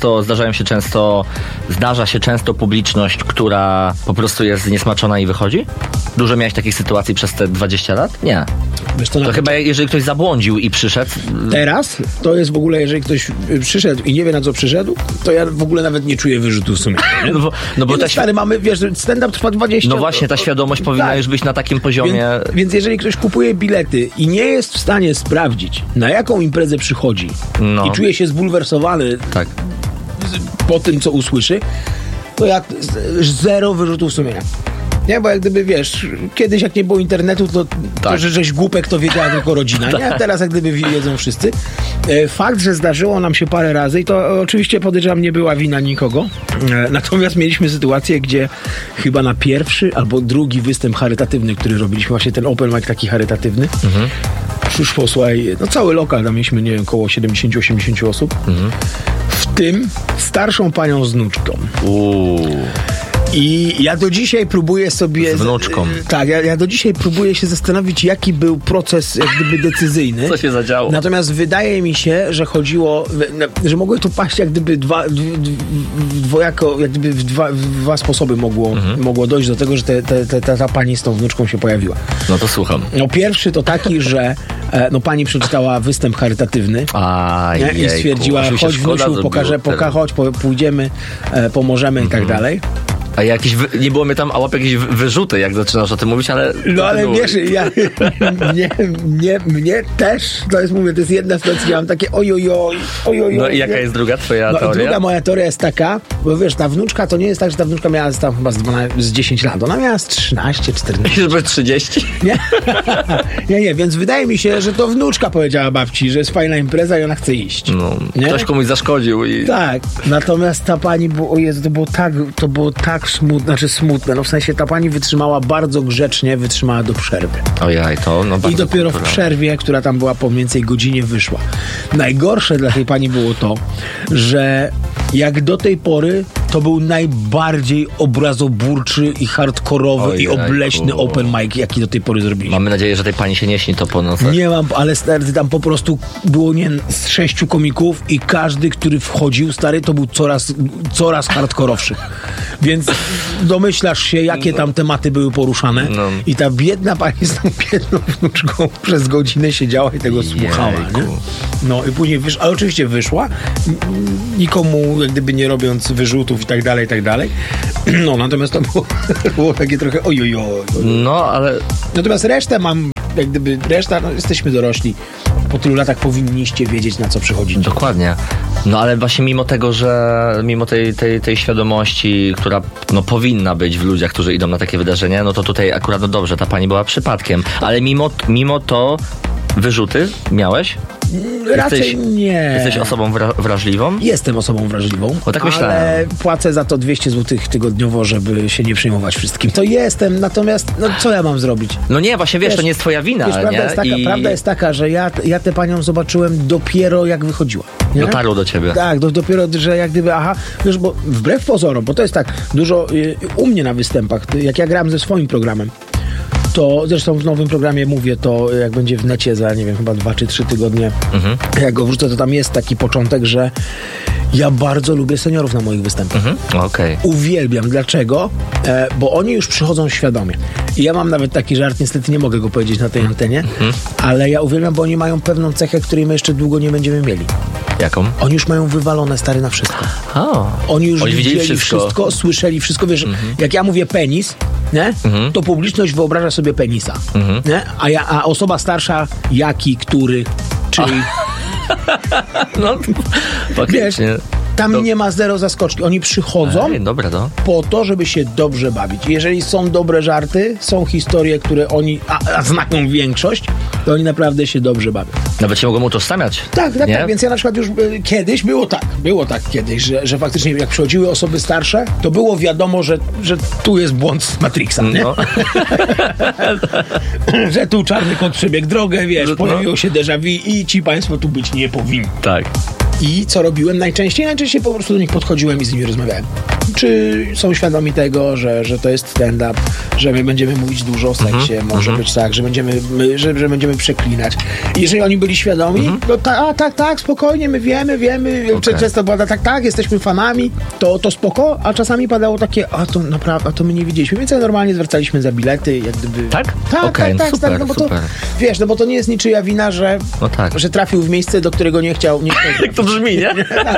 się często publiczność, która po prostu jest zniesmaczona i wychodzi? Dużo miałeś takich sytuacji przez te 20 lat? Nie. Wiesz, to chyba jeżeli ktoś zabłądził i przyszedł... Teraz to jest w ogóle, jeżeli ktoś przyszedł i nie wie, na co przyszedł, to ja w ogóle nawet nie czuję wyrzutu sumienia. No bo stary, mamy, wiesz, stand-up trwa 20 lat. No właśnie, ta świadomość powinna już być na takim poziomie... Więc jeżeli ktoś kupuje bilety i nie jest w stanie sprawdzić, na jaką imprezę przychodzi i czuje się zbulwersowany po tym, co usłyszy, to ja zero wyrzutów sumienia. Nie, bo jak gdyby, wiesz, kiedyś jak nie było internetu, to że żeś głupek, to wiedziała tylko rodzina, nie? A teraz jak gdyby wiedzą wszyscy. Fakt, że zdarzyło nam się parę razy i to oczywiście podejrzewam nie była wina nikogo, natomiast mieliśmy sytuację, gdzie chyba na pierwszy albo drugi występ charytatywny, który robiliśmy, właśnie ten open mic taki charytatywny, przyszło, słuchaj, no cały lokal, tam mieliśmy, nie wiem, około 70-80 osób, w tym starszą panią z wnuczką. I ja do dzisiaj próbuję sobie... Z wnuczką. Tak, ja do dzisiaj próbuję się zastanowić, jaki był proces jak gdyby decyzyjny. Co się zadziało? Natomiast wydaje mi się, że chodziło, że mogły tu paść jak gdyby dwojako, jak gdyby w dwa sposoby mogło dojść do tego, że ta pani z tą wnuczką się pojawiła. No to słucham. No pierwszy to taki, że pani przeczytała występ charytatywny i stwierdziła, chodź wnusiu, chodź, pójdziemy, pomożemy i tak dalej. A nie było mnie tam, a łap jakieś wyrzuty, jak zaczynasz o tym mówić, ale... No ale wiesz, mnie też, to jest jedna sytuacja, ja mam takie ojojoj. No i jaka jest druga twoja teoria? Druga moja teoria jest taka, bo wiesz, ta wnuczka to nie jest tak, że ta wnuczka miała tam chyba z 10 lat, ona miała z 13, 14. Żeby 30? Nie, więc wydaje mi się, że to wnuczka powiedziała babci, że jest fajna impreza i ona chce iść. No, ktoś komuś zaszkodził i... Tak, natomiast ta pani, to było tak tak smutne, no w sensie ta pani wytrzymała bardzo grzecznie, wytrzymała do przerwy. Ojej, to no bardzo I dopiero w kulturalne. przerwie, która tam była po mniej więcej godzinie, wyszła. Najgorsze dla tej pani było to, że jak do tej pory to był najbardziej obrazoburczy i hardkorowy i Ojejku. obleśny open mic, jaki do tej pory zrobiliśmy. Mamy nadzieję, że tej pani się nie śni to po nocach. Nie mam, ale stary, tam po prostu było z 6 komików i każdy, który wchodził, stary, to był coraz hardkorowszy. Więc domyślasz się, jakie tam tematy były poruszane. No. I ta biedna pani z tą biedną wnuczką przez godzinę siedziała i tego słuchała. Nie? No i później ale oczywiście wyszła, nikomu jak gdyby nie robiąc wyrzutów i tak dalej, i tak dalej. No, natomiast to było takie trochę ojojoj. No, ale Natomiast resztę jak gdyby no jesteśmy dorośli. Po tylu latach powinniście wiedzieć, na co przychodzić. dokładnie. No ale właśnie mimo tego, że mimo tej świadomości, która no powinna być w ludziach, którzy idą na takie wydarzenia, no to tutaj akurat no dobrze, ta pani była przypadkiem. Ale mimo to wyrzuty miałeś? Raczej nie. Jesteś osobą wrażliwą? Jestem osobą wrażliwą, O, tak myślałem. ale płacę za to 200 zł tygodniowo, żeby się nie przejmować wszystkim. To jestem, natomiast no co ja mam zrobić? No nie, właśnie wiesz, to nie jest twoja wina, Wiesz, nie? prawda jest taka, że ja tę panią zobaczyłem dopiero jak wychodziła. Nie? Dotarło do ciebie. Tak, dopiero, że jak gdyby, wiesz, bo wbrew pozorom, bo to jest tak, dużo u mnie na występach, jak ja gram ze swoim programem, to zresztą w nowym programie mówię to, jak będzie w necie za, nie wiem, chyba 2 czy 3 tygodnie, jak go wrzucę, to tam jest taki początek, że ja bardzo lubię seniorów na moich występach. Okej. Uwielbiam. Dlaczego? Bo oni już przychodzą świadomie. I ja mam nawet taki żart, niestety nie mogę go powiedzieć na tej antenie, ale ja uwielbiam, bo oni mają pewną cechę, której my jeszcze długo nie będziemy mieli. Jaką? Oni już mają wywalone, stary, na wszystko. Oni już widzieli wszystko, słyszeli wszystko. Wiesz, jak ja mówię penis, nie? To publiczność wyobraża sobie penisa. Nie? A osoba starsza, jaki, który, czyj. No, Wiesz, faktycznie. tam nie ma zero zaskoczki. Oni przychodzą Dobra, no. po to, żeby się dobrze bawić. Jeżeli są dobre żarty, są historie, które oni znają większość, to oni naprawdę się dobrze bawią. Nawet się mogą utożsamiać. Tak, nie? tak. Więc ja na przykład już kiedyś było tak kiedyś, że faktycznie jak przychodziły osoby starsze, to było wiadomo, że tu jest błąd z Matrixa, nie? No. Że tu czarny kot przebiegł drogę, wiesz, No. pojawiło się déjà vu i ci państwo tu być nie powinni. Tak. I co robiłem najczęściej? Najczęściej po prostu do nich podchodziłem i z nimi rozmawiałem. Czy są świadomi tego, że to jest stand-up, że my będziemy mówić dużo o seksie, może być tak, że będziemy przeklinać. I jeżeli oni byli świadomi, no tak, spokojnie, my wiemy. Okay. Często pada tak, jesteśmy fanami, to spoko, a czasami padało takie, to naprawdę, to my nie widzieliśmy. Więc normalnie zwracaliśmy za bilety, jak gdyby... Tak? Tak, Okej, tak, super, stary, no bo super. to, wiesz, no bo to nie jest niczyja wina, że trafił w miejsce, do którego nie chciał Jak to brzmi, nie?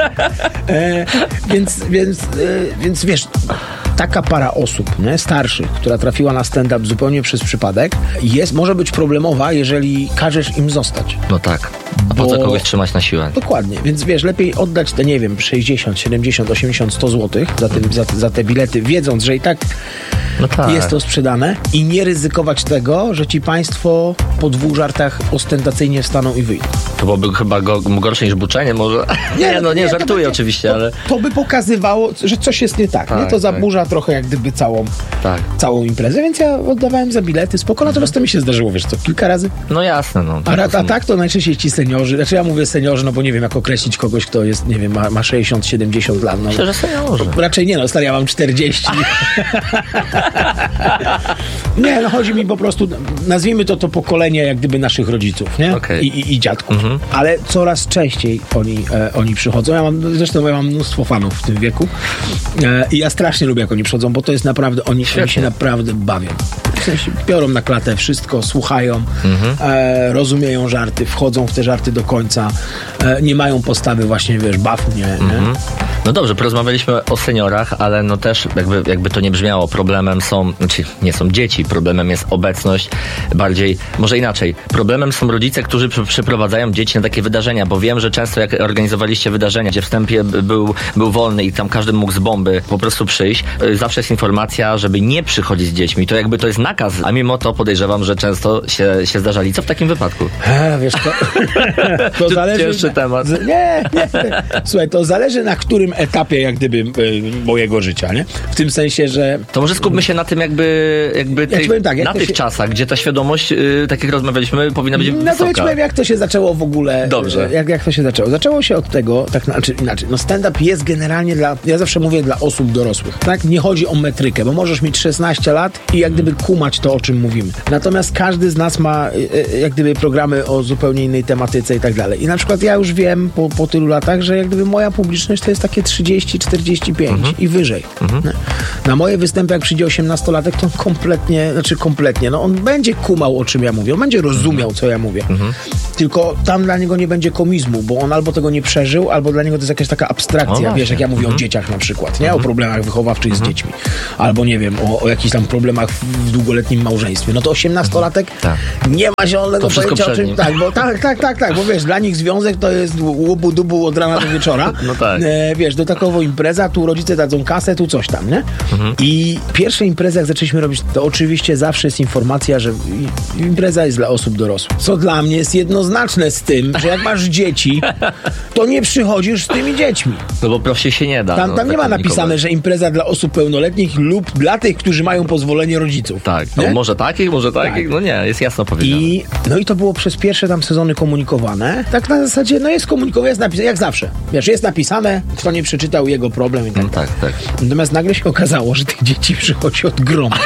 Więc wiesz, taka para osób, nie, starszych, która trafiła na stand-up zupełnie przez przypadek, może być problemowa, jeżeli każesz im zostać. No tak. A po co kogoś trzymać na siłę? Dokładnie, więc wiesz, lepiej oddać te, nie wiem, 60, 70, 80, 100 zł za te bilety, wiedząc, że i tak jest to sprzedane i nie ryzykować tego, że ci państwo po 2 żartach ostentacyjnie wstaną i wyjdą. To byłoby chyba gorsze niż buczenie może? Nie, żartuję oczywiście, ale... To by pokazywało, że coś jest nie tak, nie? To zaburza trochę jak gdyby całą imprezę, więc ja oddawałem za bilety, spoko, natomiast to mi się zdarzyło, wiesz co, kilka razy. No jasne, no. A tak to najczęściej ci seniorzy, znaczy ja mówię seniorzy, no bo nie wiem jak określić kogoś, kto jest, nie wiem, ma 60, 70 lat. No. Myślę, że seniorzy. Raczej nie, stary, ja mam 40. Nie, no chodzi mi po prostu, nazwijmy to pokolenie jak gdyby naszych rodziców, nie? Okay. I dziadków. Ale coraz częściej oni przychodzą. Ja mam mnóstwo fanów w tym wieku i ja strasznie lubię, jak oni przychodzą, bo to jest naprawdę, oni się naprawdę bawią. W sensie biorą na klatę wszystko, słuchają, rozumieją żarty, wchodzą w te żarty do końca, nie mają postawy właśnie, wiesz, baw mnie. No dobrze, porozmawialiśmy o seniorach, ale no też jakby to nie brzmiało, problemem nie są dzieci, problemem jest obecność, bardziej, może inaczej, problemem są rodzice, którzy przyprowadzają dzieci na takie wydarzenia, bo wiem, że często jak organizowaliście wydarzenia, gdzie wstępie był wolny i tam każdy mógł z bomby po prostu przyjść, zawsze jest informacja, żeby nie przychodzić z dziećmi, to jakby to jest nakaz, a mimo to podejrzewam, że często się zdarzali. Co w takim wypadku? Wiesz, to zależy... Cięższy temat. Nie. Słuchaj, to zależy na którym etapie jak gdyby mojego życia, nie? W tym sensie, że... To może skupmy się na tym jakby Ja ci powiem tak, jak na to tych się- czasach, gdzie ta świadomość, tak jak rozmawialiśmy, powinna być No to ja ci wysoka. powiem, jak to się zaczęło w ogóle. Dobrze. Jak to się zaczęło? Zaczęło się od tego, tak inaczej. No stand-up jest generalnie ja zawsze mówię dla osób dorosłych. Tak? Nie chodzi o metrykę, bo możesz mieć 16 lat i jak gdyby kumać to, o czym mówimy. Natomiast każdy z nas ma jak gdyby programy o zupełnie innej tematyce i tak dalej. I na przykład ja już wiem po tylu latach, że jak gdyby moja publiczność to jest takie 30-45 i wyżej. Nie? Na moje występy, jak przyjdzie 18-latek, to kompletnie, no on będzie kumał, o czym ja mówię, on będzie rozumiał, co ja mówię. Tylko tam dla niego nie będzie komizmu, bo on albo tego nie przeżył, albo dla niego to jest jakaś taka abstrakcja, wiesz, jak ja mówię o dzieciach na przykład, nie? O problemach wychowawczych z dziećmi. Albo nie wiem, o jakichś tam problemach w długoletnim małżeństwie. No to 18-latek nie ma zielonego To wszystko pojęcia o przed czym... nim. Tak, bo tak, bo wiesz, dla nich związek to jest łubu-dubu od rana do wieczora. No tak. Wiesz, do takowo impreza, tu rodzice dadzą kasę, tu coś tam, nie? I pierwsze imprezy, jak zaczęliśmy robić, to oczywiście zawsze jest informacja, że impreza jest dla osób dorosłych. Co dla mnie jest jednoznaczne z tym, że jak masz dzieci, to nie przychodzisz z tymi dziećmi. No bo prościej się nie da. Tam nie ma zakomunikować. napisane, że impreza dla osób pełnoletnich lub dla tych, którzy mają pozwolenie rodziców. Tak, no Nie? może takich, no nie, jest jasno powiedziane. No i to było przez pierwsze tam sezony komunikowane. Tak na zasadzie, no jest komunikowane, jest napisane, jak zawsze. Wiesz, jest napisane, kto nie przeczytał, jego problem i tak. No tak. Natomiast nagle się okazało, że tych dzieci przychodzi od groma.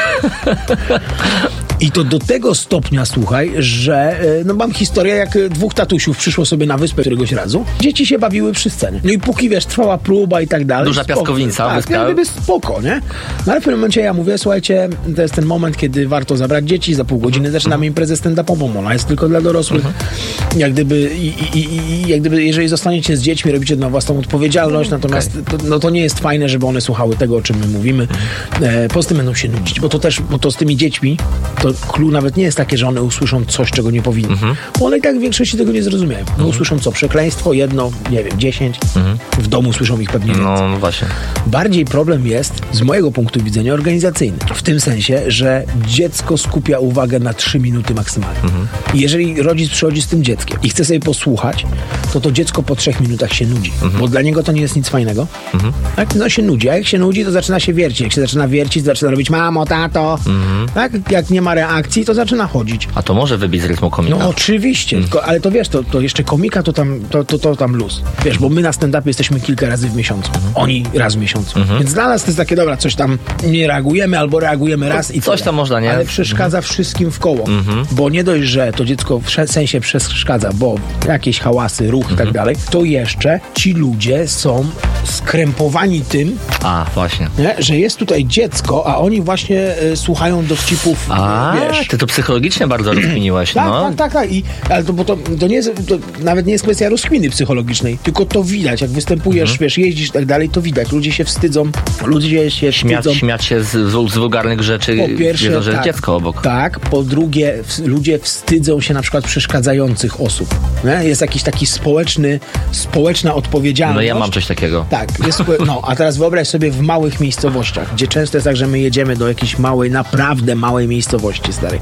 I to do tego stopnia, słuchaj, że no mam historię, jak dwóch tatusiów przyszło sobie na wyspę któregoś razu. Dzieci się bawiły przy scenie. No i póki, wiesz, trwała próba i tak dalej. Duża spoko. piaskownica, Tak, wyspka. jak gdyby spoko, nie? No ale w pewnym momencie ja mówię, słuchajcie, to jest ten moment, kiedy warto zabrać dzieci, za pół godziny zaczynamy imprezę stand-upową, ona jest tylko dla dorosłych. Jak gdyby, jak gdyby, jeżeli zostaniecie z dziećmi, robicie na własną odpowiedzialność, natomiast to nie jest fajne, żeby one słuchały tego, o czym my mówimy. Poza tym będą się nudzić, bo to z tymi dziećmi, to clue nawet nie jest takie, że one usłyszą coś, czego nie powinny. Bo one i tak w większości tego nie zrozumieją. No usłyszą co? Przekleństwo, jedno, nie wiem, 10. W domu słyszą ich pewnie więcej. No właśnie. Bardziej problem jest, z mojego punktu widzenia, organizacyjny. W tym sensie, że dziecko skupia uwagę na 3 minuty maksymalnie. I jeżeli rodzic przychodzi z tym dzieckiem i chce sobie posłuchać, to dziecko po 3 minutach się nudzi. Bo dla niego to nie jest nic fajnego. Tak? No się nudzi. A jak się nudzi, to zaczyna się wiercić. Jak się zaczyna wiercić, to zaczyna robić mamo, tato. Tak? Jak nie ma reakcji, to zaczyna chodzić. A to może wybić z rytmu komika. No oczywiście, tylko, ale to wiesz, to jeszcze komika to tam luz. Wiesz, bo my na stand-upie jesteśmy kilka razy w miesiącu. Oni raz w miesiącu. Więc dla nas to jest takie, dobra, coś tam nie reagujemy, albo reagujemy raz i coś tyle. tam można, nie? Ale przeszkadza wszystkim w koło. Bo nie dość, że to dziecko w sensie przeszkadza, bo jakieś hałasy, ruch i tak dalej, to jeszcze ci ludzie są skrępowani tym, A, właśnie. nie, że jest tutaj dziecko, a oni właśnie słuchają dowcipów, wiesz. Ty to psychologicznie bardzo rozkminiłaś, no. Tak. Ale to nie jest, to nawet nie jest kwestia rozkminy psychologicznej, tylko to widać, jak występujesz, wiesz, jeździsz i tak dalej, to widać. Ludzie się wstydzą, Śmiać się z wulgarnych rzeczy, po pierwsze, wiedzą, że tak, jest dziecko obok. Tak, po drugie, ludzie wstydzą się na przykład przeszkadzających osób. Nie? Jest jakiś taki społeczna odpowiedzialność. No ja mam coś takiego. Tak, a teraz wyobraź sobie w małych miejscowościach, gdzie często jest tak, że my jedziemy do jakiejś małej, naprawdę małej miejscowości starej.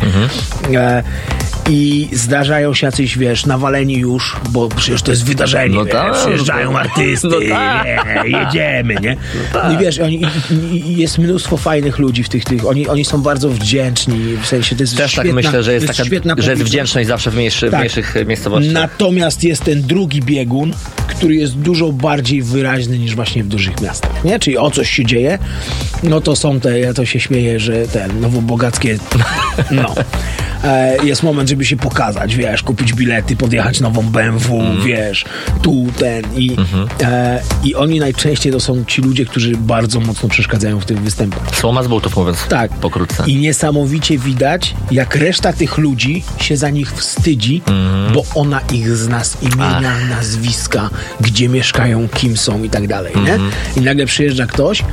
I zdarzają się jacyś, wiesz, nawaleni już, bo przecież to jest wydarzenie, No tak, przyjeżdżają artysty, jedziemy, nie? I wiesz, i jest mnóstwo fajnych ludzi w tych oni są bardzo wdzięczni, w sensie to jest Też świetna, tak myślę, że jest taka, świetna że jest publiczność. wdzięczność zawsze w mniejszych miejscowościach. Natomiast jest ten drugi biegun, który jest dużo bardziej wyraźny niż właśnie w dużych miastach, nie? Czyli o coś się dzieje, no to są ja to się śmieję, że nowobogackie, jest moment, żeby się pokazać, wiesz, kupić bilety, podjechać nową BMW, wiesz, i oni najczęściej to są ci ludzie, którzy bardzo mocno przeszkadzają w tych występach. Słoma z bułtów, mówiąc pokrótce. I niesamowicie widać, jak reszta tych ludzi się za nich wstydzi, bo ona ich zna z imienia, nazwiska, gdzie mieszkają, kim są i tak dalej, nie? I nagle przyjeżdża ktoś,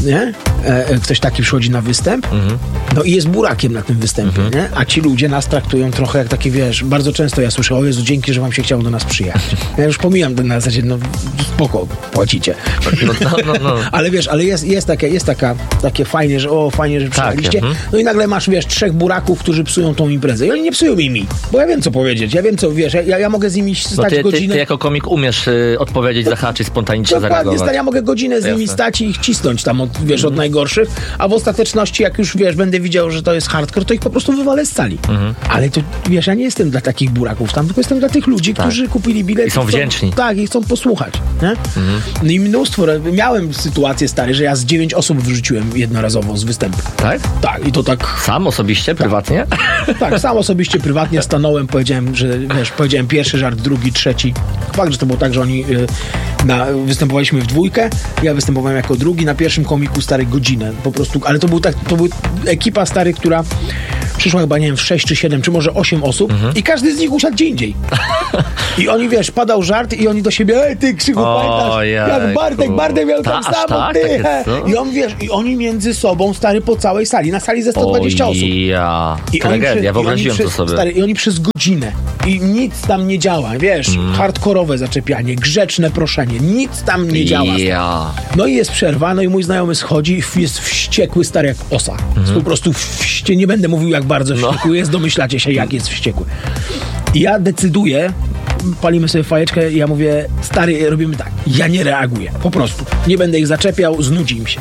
nie? Ktoś taki przychodzi na występ, no i jest burakiem na tym występie, nie? A ci ludzie nas traktują trochę jak takie, wiesz, bardzo często ja słyszę, o Jezu, dzięki, że wam się chciało do nas przyjechać. Ja już pomijam na zasadzie, no spoko, płacicie. No. Ale wiesz, ale jest takie fajnie, że przyjechaliście. No i nagle masz, wiesz, 3 buraków, którzy psują tą imprezę. I oni nie psują mi, bo ja wiem, co powiedzieć. Ja wiem, co, wiesz, ja mogę z nimi stać godzinę. Ty jako komik umiesz odpowiedzieć, zahaczyć, spontanicznie zareagować. Dokładnie, ja mogę godzinę z nimi stać i ich cisnąć tam, od najgorszych, a w ostateczności, jak już, wiesz, będę widział, że to jest hardcore, to ich po prostu wywalę z sali. Ale to, wiesz, ja nie jestem dla takich buraków tam, tylko jestem dla tych ludzi, którzy kupili bilet. I są wdzięczni. Tak, i chcą posłuchać. Nie? No i mnóstwo, miałem sytuację, stary, że ja z 9 osób wyrzuciłem jednorazowo z występu. Tak? Tak, i to tak... Sam osobiście, prywatnie? Tak, sam osobiście, prywatnie stanąłem, powiedziałem, że, wiesz, powiedziałem pierwszy żart, drugi, trzeci. Fakt, że to było tak, że oni występowaliśmy w dwójkę, ja występowałem jako drugi, na pierwszym komiku, stary, godzinę, po prostu, ale to był ekipa, stary, która przyszła chyba, nie wiem, w 6 czy 7, czy może 8 osób i każdy z nich usiadł gdzie indziej. I oni, wiesz, padał żart i oni do siebie, ty, Krzychu, pamiętasz, jak Bartek miał tak samo, tak, ty. I on, wiesz, i oni między sobą, stary, po całej sali, na sali ze 120 osób. I tragedia, wyobraziłem to sobie. Stary, i oni przez godzinę i nic tam nie działa, wiesz, hardkorowe zaczepianie, grzeczne proszenie, nic tam nie działa. No i jest przerwa, no i mój znajomy schodzi i jest wściekły, stary, jak osa. Po prostu nie będę mówił, jak bardzo wściekły jest, domyślacie się, jak jest wściekły. I ja decyduję, palimy sobie fajeczkę i ja mówię, stary, robimy tak, ja nie reaguję, po prostu. Nie będę ich zaczepiał, znudzi im się.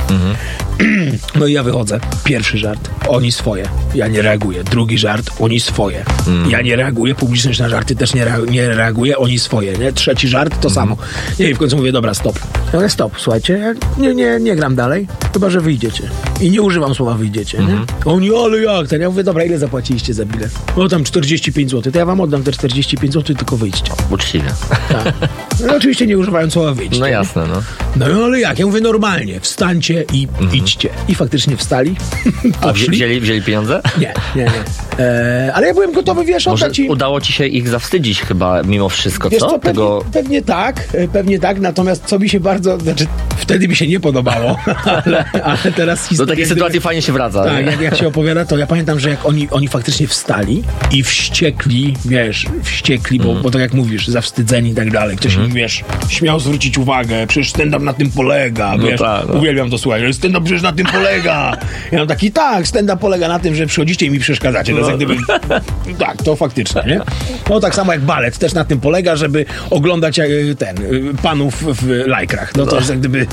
No i ja wychodzę. Pierwszy żart, oni swoje. Ja nie reaguję. Drugi żart, oni swoje. Ja nie reaguję. Publiczność na żarty też nie reaguje, oni swoje. Nie? Trzeci żart, to samo. I w końcu mówię, dobra, stop. Ale stop, słuchajcie, ja nie gram dalej, chyba że wyjdziecie. I nie używam słowa wyjdziecie. Nie? Oni, ale jak ten? Ja mówię, dobra, ile zapłaciliście za bilet? No tam 45 zł. To ja wam oddam te 45 zł, tylko wyjdźcie. Uczciwie. Tak. No oczywiście nie używając słowa wyjdźcie. No jasne, no. No ale jak? Ja mówię, normalnie, wstańcie i idźcie. I faktycznie wstali. A wzięli pieniądze? Nie. Ale ja byłem gotowy, wiesz, może oddać im. Udało ci się ich zawstydzić chyba mimo wszystko, Wiesz co? Pewnie tak, natomiast co mi się bardzo, znaczy wtedy mi się nie podobało, ale teraz historia... Do takiej sytuacji fajnie się wraca. Tak, jak się opowiada, to ja pamiętam, że jak oni faktycznie wstali i wściekli, bo tak jak mówisz, zawstydzeni i tak dalej, ktoś im, wiesz, śmiał zwrócić uwagę, przecież stand-up na tym polega, wiesz, uwielbiam to słuchać, stand-up przecież na tym polega. Ja mam taki, stand-up polega na tym, że przychodzicie i mi przeszkadzacie. To jest jak gdyby... Tak, to faktycznie, nie? No tak samo jak balet też na tym polega, żeby oglądać panów w lajkrach. No to jest jak gdyby...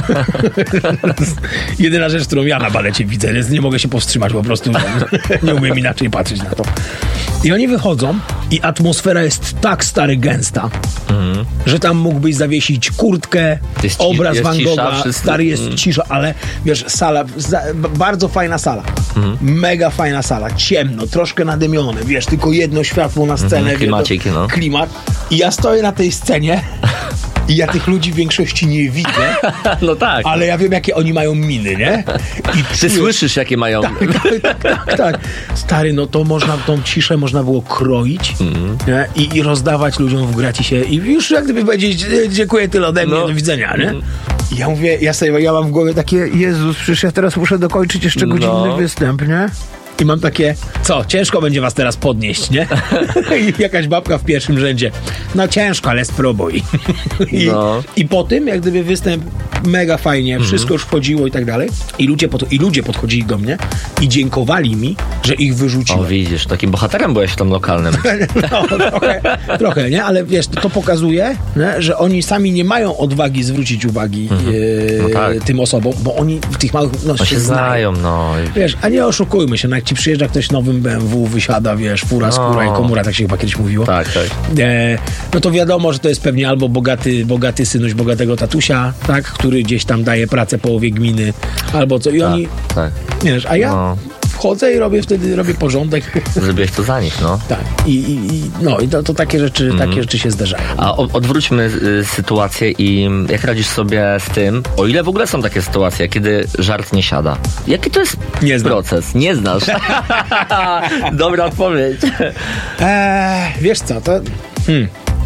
jedyna rzecz, którą ja na balecie widzę, więc nie mogę się powstrzymać, po prostu nie umiem inaczej patrzeć na to. I oni wychodzą i atmosfera jest tak stary gęsta, że tam mógłbyś zawiesić kurtkę, obraz Van Gogha, stary jest cisza, ale wiesz, sala, bardzo fajna sala, mega fajna sala, ciemno, troszkę nadymione, wiesz, tylko jedno światło na scenę, klimat. I ja stoję na tej scenie i ja tych ludzi w większości nie widzę, no tak, ale ja wiem, jakie oni mają miny, nie? I ty słyszysz, jakie mają... Tak. Stary, no to tą ciszę można było kroić nie? I rozdawać ludziom w gratisie i już jak gdyby powiedzieć, dziękuję, tyle ode mnie, do widzenia, nie? I ja mówię, ja mam w głowie takie, Jezus, przecież ja teraz muszę dokończyć jeszcze godzinny występ, nie? I mam takie, co, ciężko będzie was teraz podnieść, nie? I jakaś babka w pierwszym rzędzie. No ciężko, ale spróbuj. I po tym, jak gdyby występ mega fajnie, wszystko już wchodziło i tak dalej. I ludzie podchodzili do mnie i dziękowali mi, że ich wyrzuciłem. O, widzisz, takim bohaterem byłeś w tym lokalnym. No, trochę, nie? Ale wiesz, to pokazuje, nie? Że oni sami nie mają odwagi zwrócić uwagi tym osobom, bo oni w tych małych... No, się znają, no. Wiesz, a nie oszukujmy się, jak ci przyjeżdża ktoś nowym BMW, wysiada, wiesz, fura, skóra i komura, tak się chyba kiedyś mówiło. Tak. No to wiadomo, że to jest pewnie albo bogaty synuś bogatego tatusia, tak, który gdzieś tam daje pracę połowie gminy, albo co. I oni, wiesz, a ja wchodzę i robię porządek. Zrobiłeś to za nich, no. Tak. I to takie rzeczy się zdarzają. A odwróćmy sytuację i jak radzisz sobie z tym, o ile w ogóle są takie sytuacje, kiedy żart nie siada? Jaki to jest proces? Nie znasz. Dobra odpowiedź. Wiesz co, to...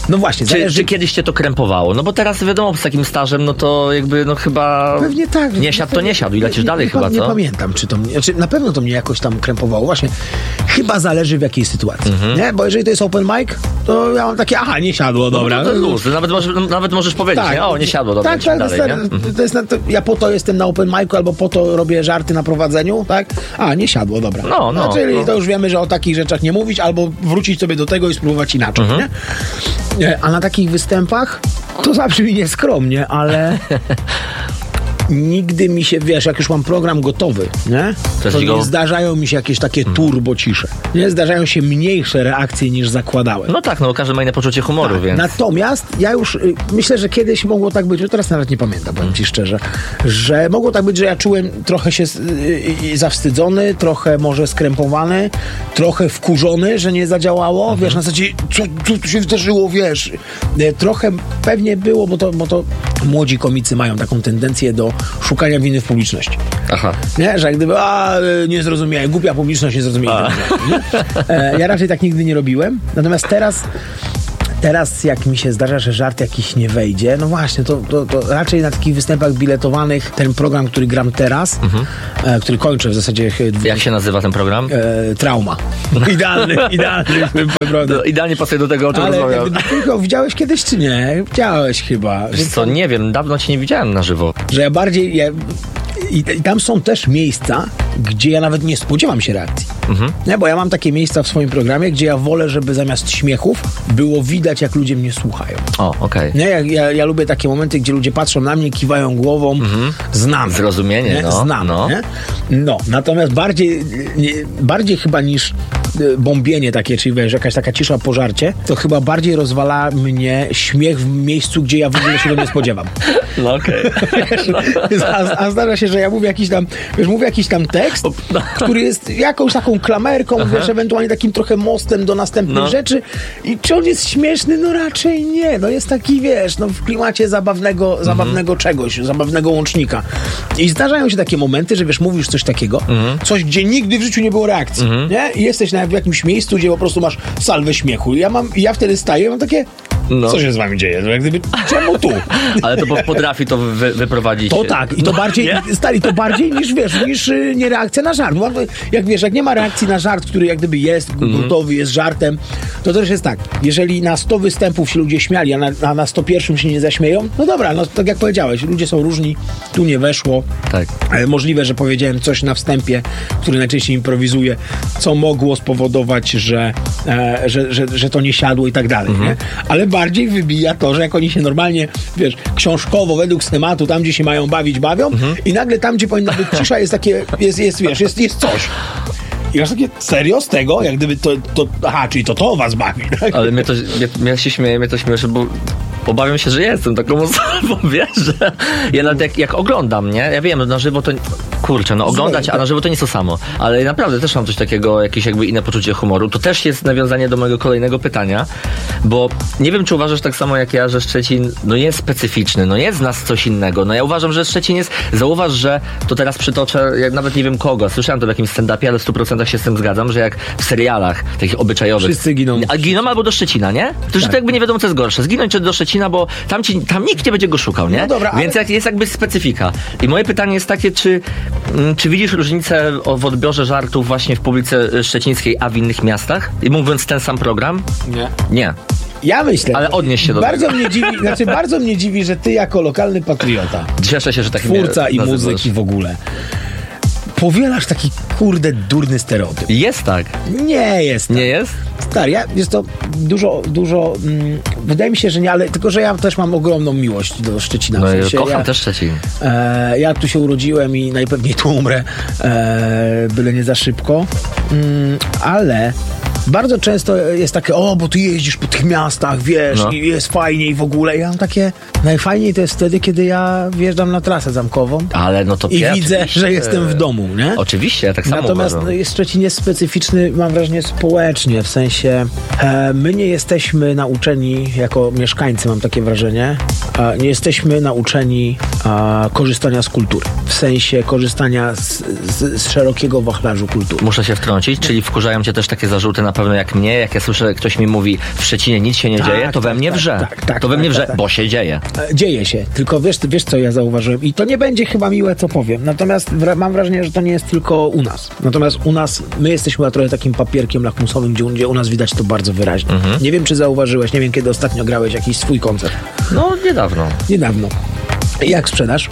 No właśnie, Czy kiedyś cię to krępowało? No bo teraz wiadomo, z takim stażem, no to jakby, no chyba... Pewnie tak. Nie siadł, to nie siadł i lecisz dalej chyba, co? Nie pamiętam, czy to mnie... Znaczy, na pewno to mnie jakoś tam krępowało. Właśnie, chyba zależy w jakiej sytuacji, nie? Bo jeżeli to jest open mic, to ja mam takie, nie siadło, dobra. No to luz, nawet możesz powiedzieć, Tak. nie? O, nie siadło, dobra, Tak, dalej, nie? to jest ja po to jestem na open micu, albo po to robię żarty na prowadzeniu, tak? Nie siadło, dobra. Czyli to już wiemy, że o takich rzeczach nie mówić, albo wrócić sobie do tego i spróbować inaczej, nie? A na takich występach to zabrzmi nieskromnie, ale nigdy mi się, wiesz, jak już mam program gotowy, nie? To nie zdarzają mi się jakieś takie turbo cisze. Nie? Zdarzają się mniejsze reakcje niż zakładałem. No tak, no każdy ma inne poczucie humoru, tak, więc... Natomiast ja już myślę, że kiedyś mogło tak być, że teraz nawet nie pamiętam, powiem ci szczerze, że mogło tak być, że ja czułem trochę się zawstydzony, trochę może skrępowany, trochę wkurzony, że nie zadziałało, wiesz, na zasadzie, co tu się wydarzyło, wiesz. Trochę pewnie było, bo to młodzi komicy mają taką tendencję do szukania winy w publiczności. Aha. Nie? Że jak gdyby, nie zrozumiałem, głupia publiczność nie zrozumiała. Ja raczej tak nigdy nie robiłem. Natomiast teraz jak mi się zdarza, że żart jakiś nie wejdzie, no właśnie, to raczej na takich występach biletowanych ten program, który gram teraz, który kończę w zasadzie... Jak się nazywa ten program? Trauma. Idealny program. Idealnie pasuje do tego, o czym rozmawiam. Ale widziałeś kiedyś, czy nie? Widziałeś chyba. Wiesz co, nie wiem, dawno cię nie widziałem na żywo. Że ja bardziej... I tam są też miejsca, gdzie ja nawet nie spodziewam się reakcji. Nie? Bo ja mam takie miejsca w swoim programie, gdzie ja wolę, żeby zamiast śmiechów było widać, jak ludzie mnie słuchają. O, okej. Nie? Ja lubię takie momenty, gdzie ludzie patrzą na mnie, kiwają głową. Znam. Zrozumienie, nie? no. Znam. Nie? No, natomiast bardziej chyba niż bombienie takie, czyli wiesz, jakaś taka cisza po żarcie, to chyba bardziej rozwala mnie śmiech w miejscu, gdzie ja w ogóle się go nie spodziewam. No okej. A zdarza się, że ja mówię jakiś tam tekst, który jest jakąś taką klamerką, wiesz, ewentualnie takim trochę mostem do następnych rzeczy. I czy on jest śmieszny? No raczej nie. No jest taki, wiesz, w klimacie zabawnego czegoś, zabawnego łącznika. I zdarzają się takie momenty, że wiesz, mówisz coś takiego, coś, gdzie nigdy w życiu nie było reakcji, nie? I jesteś w jakimś miejscu, gdzie po prostu masz salwę śmiechu. I ja wtedy staję i mam takie... Co się z wami dzieje? Jak gdyby, czemu tu? Ale to potrafi to wyprowadzić. To tak. I to bardziej, to bardziej niż, wiesz, niż nie reakcja na żart. Jak nie ma reakcji na żart, który jak gdyby jest gotowy, jest żartem, to też jest tak. Jeżeli na 100 występów się ludzie śmiali, a na 101 się nie zaśmieją, no dobra, tak jak powiedziałeś, ludzie są różni, tu nie weszło. Tak. Możliwe, że powiedziałem coś na wstępie, który najczęściej improwizuje, co mogło spowodować, że to nie siadło i tak dalej, nie? Ale bardziej wybija to, że jak oni się normalnie, wiesz, książkowo, według schematu, tam gdzie się mają bawią i nagle tam, gdzie powinna być cisza, jest takie, jest coś. I masz takie, serio z tego? Jak gdyby czyli to was bawi, tak? Ale mnie się śmieje, bo obawiam się, że jestem taką osobą, wiesz, że ja nawet jak oglądam, nie? Ja wiem, na żywo to... Kurczę, oglądać, a na żywo to nie to samo. Ale naprawdę też mam coś takiego, jakieś jakby inne poczucie humoru. To też jest nawiązanie do mojego kolejnego pytania, bo nie wiem, czy uważasz tak samo jak ja, że Szczecin jest specyficzny, jest z nas coś innego. Ja uważam, że Szczecin jest... Zauważ, że to teraz przytoczę, jak nawet nie wiem kogo, słyszałem to w jakimś stand-upie, ale w 100% się z tym zgadzam, że jak w serialach takich obyczajowych... Wszyscy giną. A giną albo do Szczecina, nie? To że to jakby nie wiadomo, co jest gorsze. Zginąć czy do Szczecina, bo tam nikt nie będzie go szukał, nie? No dobra, więc jest jakby specyfika. I moje pytanie jest takie, czy widzisz różnicę w odbiorze żartów właśnie w publice szczecińskiej, a w innych miastach? I mówiąc ten sam program? Nie. Ja myślę. Ale odnieś się do tego. Bardzo mnie dziwi, że ty jako lokalny patriota, cieszę się, że tak twórca i muzyki w ogóle, powielasz taki durny stereotyp. Jest tak. Nie jest tak. Nie jest? Stary, jest to dużo wydaje mi się, że nie, ale tylko, że ja też mam ogromną miłość do Szczecina. Kocham też Szczecin. Ja tu się urodziłem i najpewniej tu umrę, byle nie za szybko. Ale bardzo często jest takie, bo ty jeździsz po tych miastach, wiesz, i jest fajnie i w ogóle. Ja mam takie, najfajniej to jest wtedy, kiedy ja wjeżdżam na trasę zamkową. Ale to i widzę, że jestem w domu, nie? Oczywiście, ja tak samo Natomiast Szczecin jest specyficzny, mam wrażenie, społecznie, w sensie my nie jesteśmy nauczeni, jako mieszkańcy mam takie wrażenie, nie jesteśmy nauczeni korzystania z kultury. W sensie korzystania z szerokiego wachlarzu kultury. Muszę się wtrącić, czyli wkurzają cię też takie zarzuty na pewno jak mnie, jak ja słyszę, ktoś mi mówi w Szczecinie nic się nie dzieje, to we mnie wrze. To we mnie wrze, bo się dzieje. Dzieje się, tylko wiesz co ja zauważyłem i to nie będzie chyba miłe, co powiem. Natomiast mam wrażenie, że to nie jest tylko u nas. Natomiast u nas, my jesteśmy trochę takim papierkiem lakmusowym, gdzie u nas widać to bardzo wyraźnie. Nie wiem, czy zauważyłeś, nie wiem, kiedy ostatnio grałeś jakiś swój koncert. No, niedawno. Jak sprzedaż?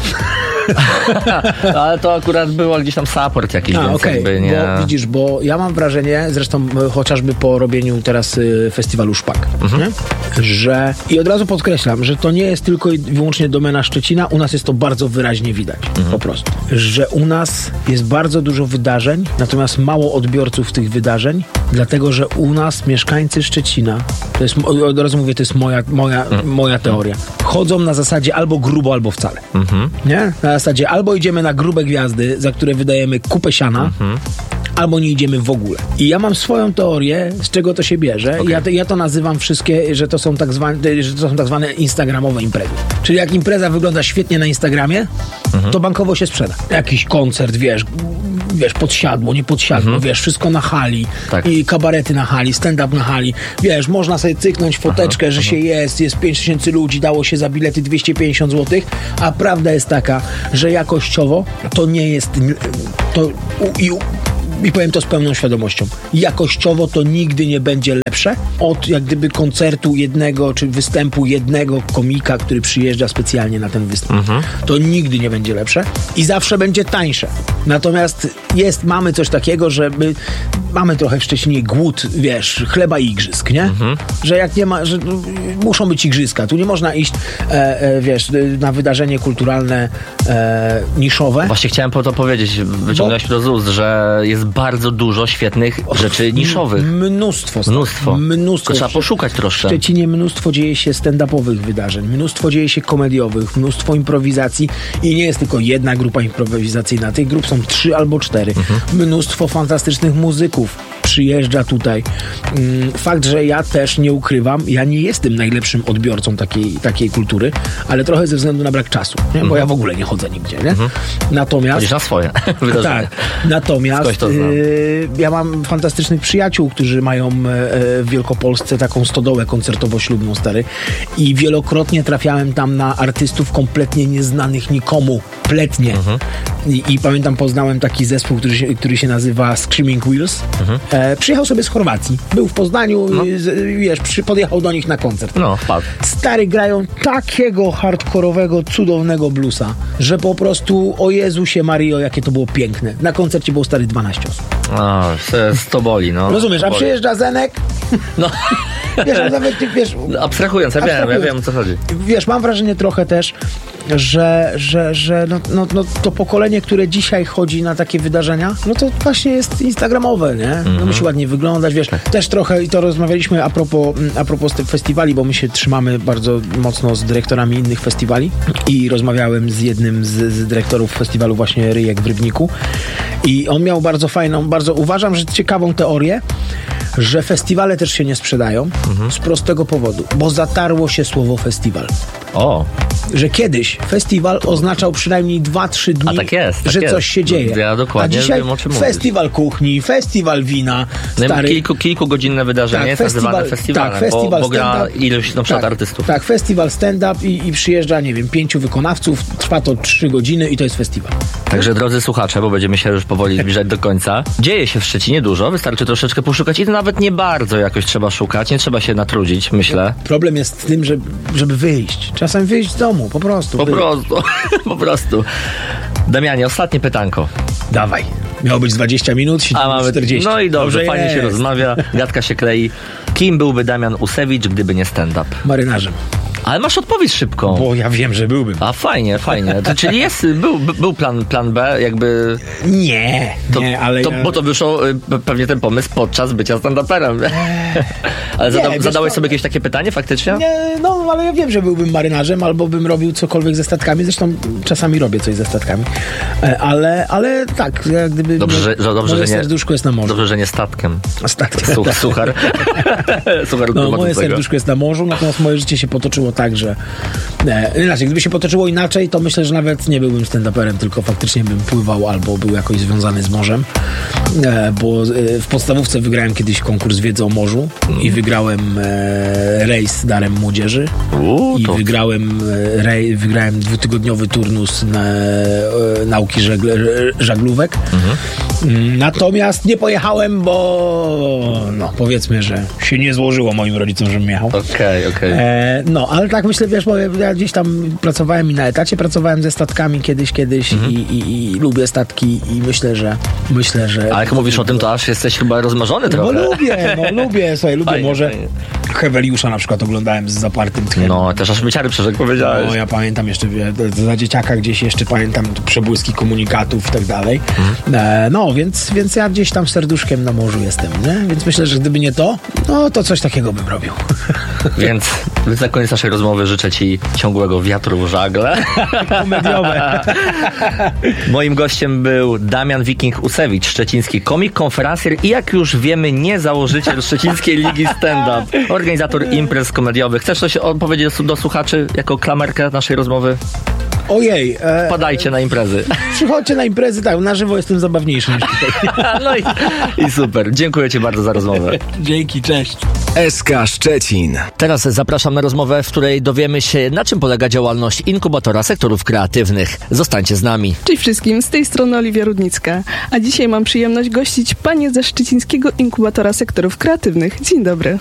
Ale to akurat było gdzieś tam support jakiś, więc okej, jakby nie... Bo widzisz, bo ja mam wrażenie, zresztą chociażby po robieniu teraz festiwalu Szpak, nie? Że, i od razu podkreślam, że to nie jest tylko i wyłącznie domena Szczecina, u nas jest to bardzo wyraźnie widać, po prostu. Że u nas jest bardzo dużo wydarzeń, natomiast mało odbiorców tych wydarzeń, dlatego, że u nas mieszkańcy Szczecina, to jest, od razu mówię, to jest moja teoria, chodzą na zasadzie albo grubo, albo wcale. Nie? Na zasadzie albo idziemy na grube gwiazdy, za które wydajemy kupę siana, albo nie idziemy w ogóle. I ja mam swoją teorię, z czego to się bierze. Okay. Ja to nazywam wszystkie, że to są tak zwane instagramowe imprezy. Czyli jak impreza wygląda świetnie na Instagramie, to bankowo się sprzeda. Jakiś koncert, wiesz, podsiadło, nie podsiadło, wiesz, wszystko na hali, tak. I kabarety na hali, stand-up na hali, wiesz, można sobie cyknąć foteczkę, że się jest 5000 ludzi, dało się za bilety 250 zł, a prawda jest taka, że jakościowo to nie jest i powiem to z pełną świadomością. Jakościowo to nigdy nie będzie lepsze od jak gdyby koncertu jednego, czy występu jednego komika, który przyjeżdża specjalnie na ten występ. To nigdy nie będzie lepsze i zawsze będzie tańsze. Natomiast mamy coś takiego, że mamy trochę w Szczecinie głód, wiesz, chleba i igrzysk, nie? Że jak nie ma, że muszą być igrzyska. Tu nie można iść, wiesz, na wydarzenie kulturalne niszowe. Właśnie chciałem po to powiedzieć, wyciągnąłeś to z ust, że jest bardzo dużo świetnych rzeczy niszowych. Mnóstwo. To trzeba poszukać troszkę. W Szczecinie mnóstwo dzieje się stand-upowych wydarzeń, mnóstwo dzieje się komediowych, mnóstwo improwizacji i nie jest tylko jedna grupa improwizacyjna. Tych grup są 3 albo 4. Mnóstwo fantastycznych muzyków przyjeżdża tutaj. Fakt, że ja też nie ukrywam, ja nie jestem najlepszym odbiorcą takiej kultury, ale trochę ze względu na brak czasu, nie? Bo ja w ogóle nie chodzę nigdzie, nie? Natomiast... Chodzisz na swoje wydarzenia. Tak. Natomiast ja mam fantastycznych przyjaciół, którzy mają w Wielkopolsce taką stodołę koncertowo-ślubną, stary. I wielokrotnie trafiałem tam na artystów kompletnie nieznanych nikomu. Kompletnie. I pamiętam, poznałem taki zespół, który się nazywa Screaming Wheels. Przyjechał sobie z Chorwacji. Był w Poznaniu, wiesz, podjechał do nich na koncert. Wpadł. Stary, grają takiego hardkorowego, cudownego bluesa, że po prostu, o Jezusie Mario, jakie to było piękne. Na koncercie było, stary, 12 osób. To boli, no. Rozumiesz, a przyjeżdża Zenek? No. Wiesz, a nawet ty, wiesz... Abstrahując, ja wiem, o co chodzi. Wiesz, mam wrażenie trochę też, że to pokolenie, które dzisiaj chodzi na takie wydarzenia, no to właśnie jest instagramowe, nie? No musi ładnie wyglądać, wiesz. Też trochę, i to rozmawialiśmy a propos festiwali, bo my się trzymamy bardzo mocno z dyrektorami innych festiwali i rozmawiałem z jednym z dyrektorów festiwalu właśnie Ryjek w Rybniku i on miał bardzo fajną, uważam, że ciekawą teorię, że festiwale też się nie sprzedają z prostego powodu, bo zatarło się słowo festiwal. Że kiedyś festiwal oznaczał przynajmniej 2-3 dni, że coś się dzieje. Ja dokładnie a dzisiaj wiem, o czym festiwal kuchni, festiwal wina. Stary, kilkugodzinne wydarzenie jest nazywane festiwalem, festiwal bo gra ilość na przykład artystów. Tak, festiwal stand-up i przyjeżdża, nie wiem, 5 wykonawców, trwa to 3 godziny i to jest festiwal. Także drodzy słuchacze, bo będziemy się już powoli zbliżać do końca. Dzieje się w Szczecinie dużo, wystarczy troszeczkę poszukać i to nawet nie bardzo jakoś trzeba szukać, nie trzeba się natrudzić, myślę. Problem jest w tym, żeby wyjść. Czasem wyjść z domu, po prostu. Po prostu. Damianie, ostatnie pytanko. Dawaj. Miało być 20 minut, 40. No i dobrze, fajnie się rozmawia, gadka się klei. Kim byłby Damian Usewicz, gdyby nie stand-up? Marynarzem. Ale masz odpowiedź szybką. Bo ja wiem, że byłbym. A fajnie. Czyli był plan B, jakby... Nie, ale... Bo to wyszło pewnie ten pomysł podczas bycia stand-uperem. Ale zadałeś sobie jakieś takie pytanie faktycznie? Nie, no ale ja wiem, że byłbym marynarzem albo bym robił cokolwiek ze statkami. Zresztą czasami robię coś ze statkami. Ale tak, jak gdyby... Dobrze, moje serduszko jest na morzu. Dobrze, że nie statkiem. Statkiem. Suchar. No, moje serduszko jest na morzu, natomiast moje życie się potoczyło tak, że inaczej, gdyby się potoczyło inaczej, to myślę, że nawet nie byłbym stand-uperem, tylko faktycznie bym pływał albo był jakoś związany z morzem, bo w podstawówce wygrałem kiedyś konkurs wiedzy o morzu i wygrałem rejs Darem Młodzieży i wygrałem 2-tygodniowy turnus nauki żaglówek. Natomiast nie pojechałem, bo no powiedzmy, że się nie złożyło moim rodzicom, żebym jechał. Okej. No, ale tak myślę, wiesz, bo ja gdzieś tam pracowałem i na etacie pracowałem ze statkami kiedyś i lubię statki i myślę, że... Ale jak mówisz o tym, to aż jesteś chyba rozmarzony trochę. Lubię, Fajnie, może fajnie. Heweliusza na przykład oglądałem z zapartym tchem. No, też aż myciary przerzekł, powiedziałeś. No, ja pamiętam jeszcze, za dzieciaka gdzieś jeszcze pamiętam przebłyski komunikatów i tak dalej. No, więc ja gdzieś tam serduszkiem na morzu jestem, nie? Więc myślę, że gdyby nie to, no to coś takiego bym robił. Więc na koniec naszej rozmowy życzę Ci ciągłego wiatru w żagle. Komediowe. Moim gościem był Damian Wiking Usewicz, szczeciński komik, konferencjer i jak już wiemy, nie założyciel Szczecińskiej Ligi Stand-Up, organizator imprez komediowych. Chcesz coś powiedzieć do słuchaczy jako klamerkę naszej rozmowy? Ojej. Wpadajcie na imprezy. Przychodźcie na imprezy, tak, na żywo jestem zabawniejszy niż tutaj. No i super. Dziękuję Ci bardzo za rozmowę. Dzięki, cześć. SK Szczecin. Teraz zapraszam na rozmowę, w której dowiemy się, na czym polega działalność inkubatora sektorów kreatywnych. Zostańcie z nami. Cześć wszystkim, z tej strony Oliwia Rudnicka, a dzisiaj mam przyjemność gościć panie ze Szczecińskiego Inkubatora Sektorów Kreatywnych. Dzień dobry.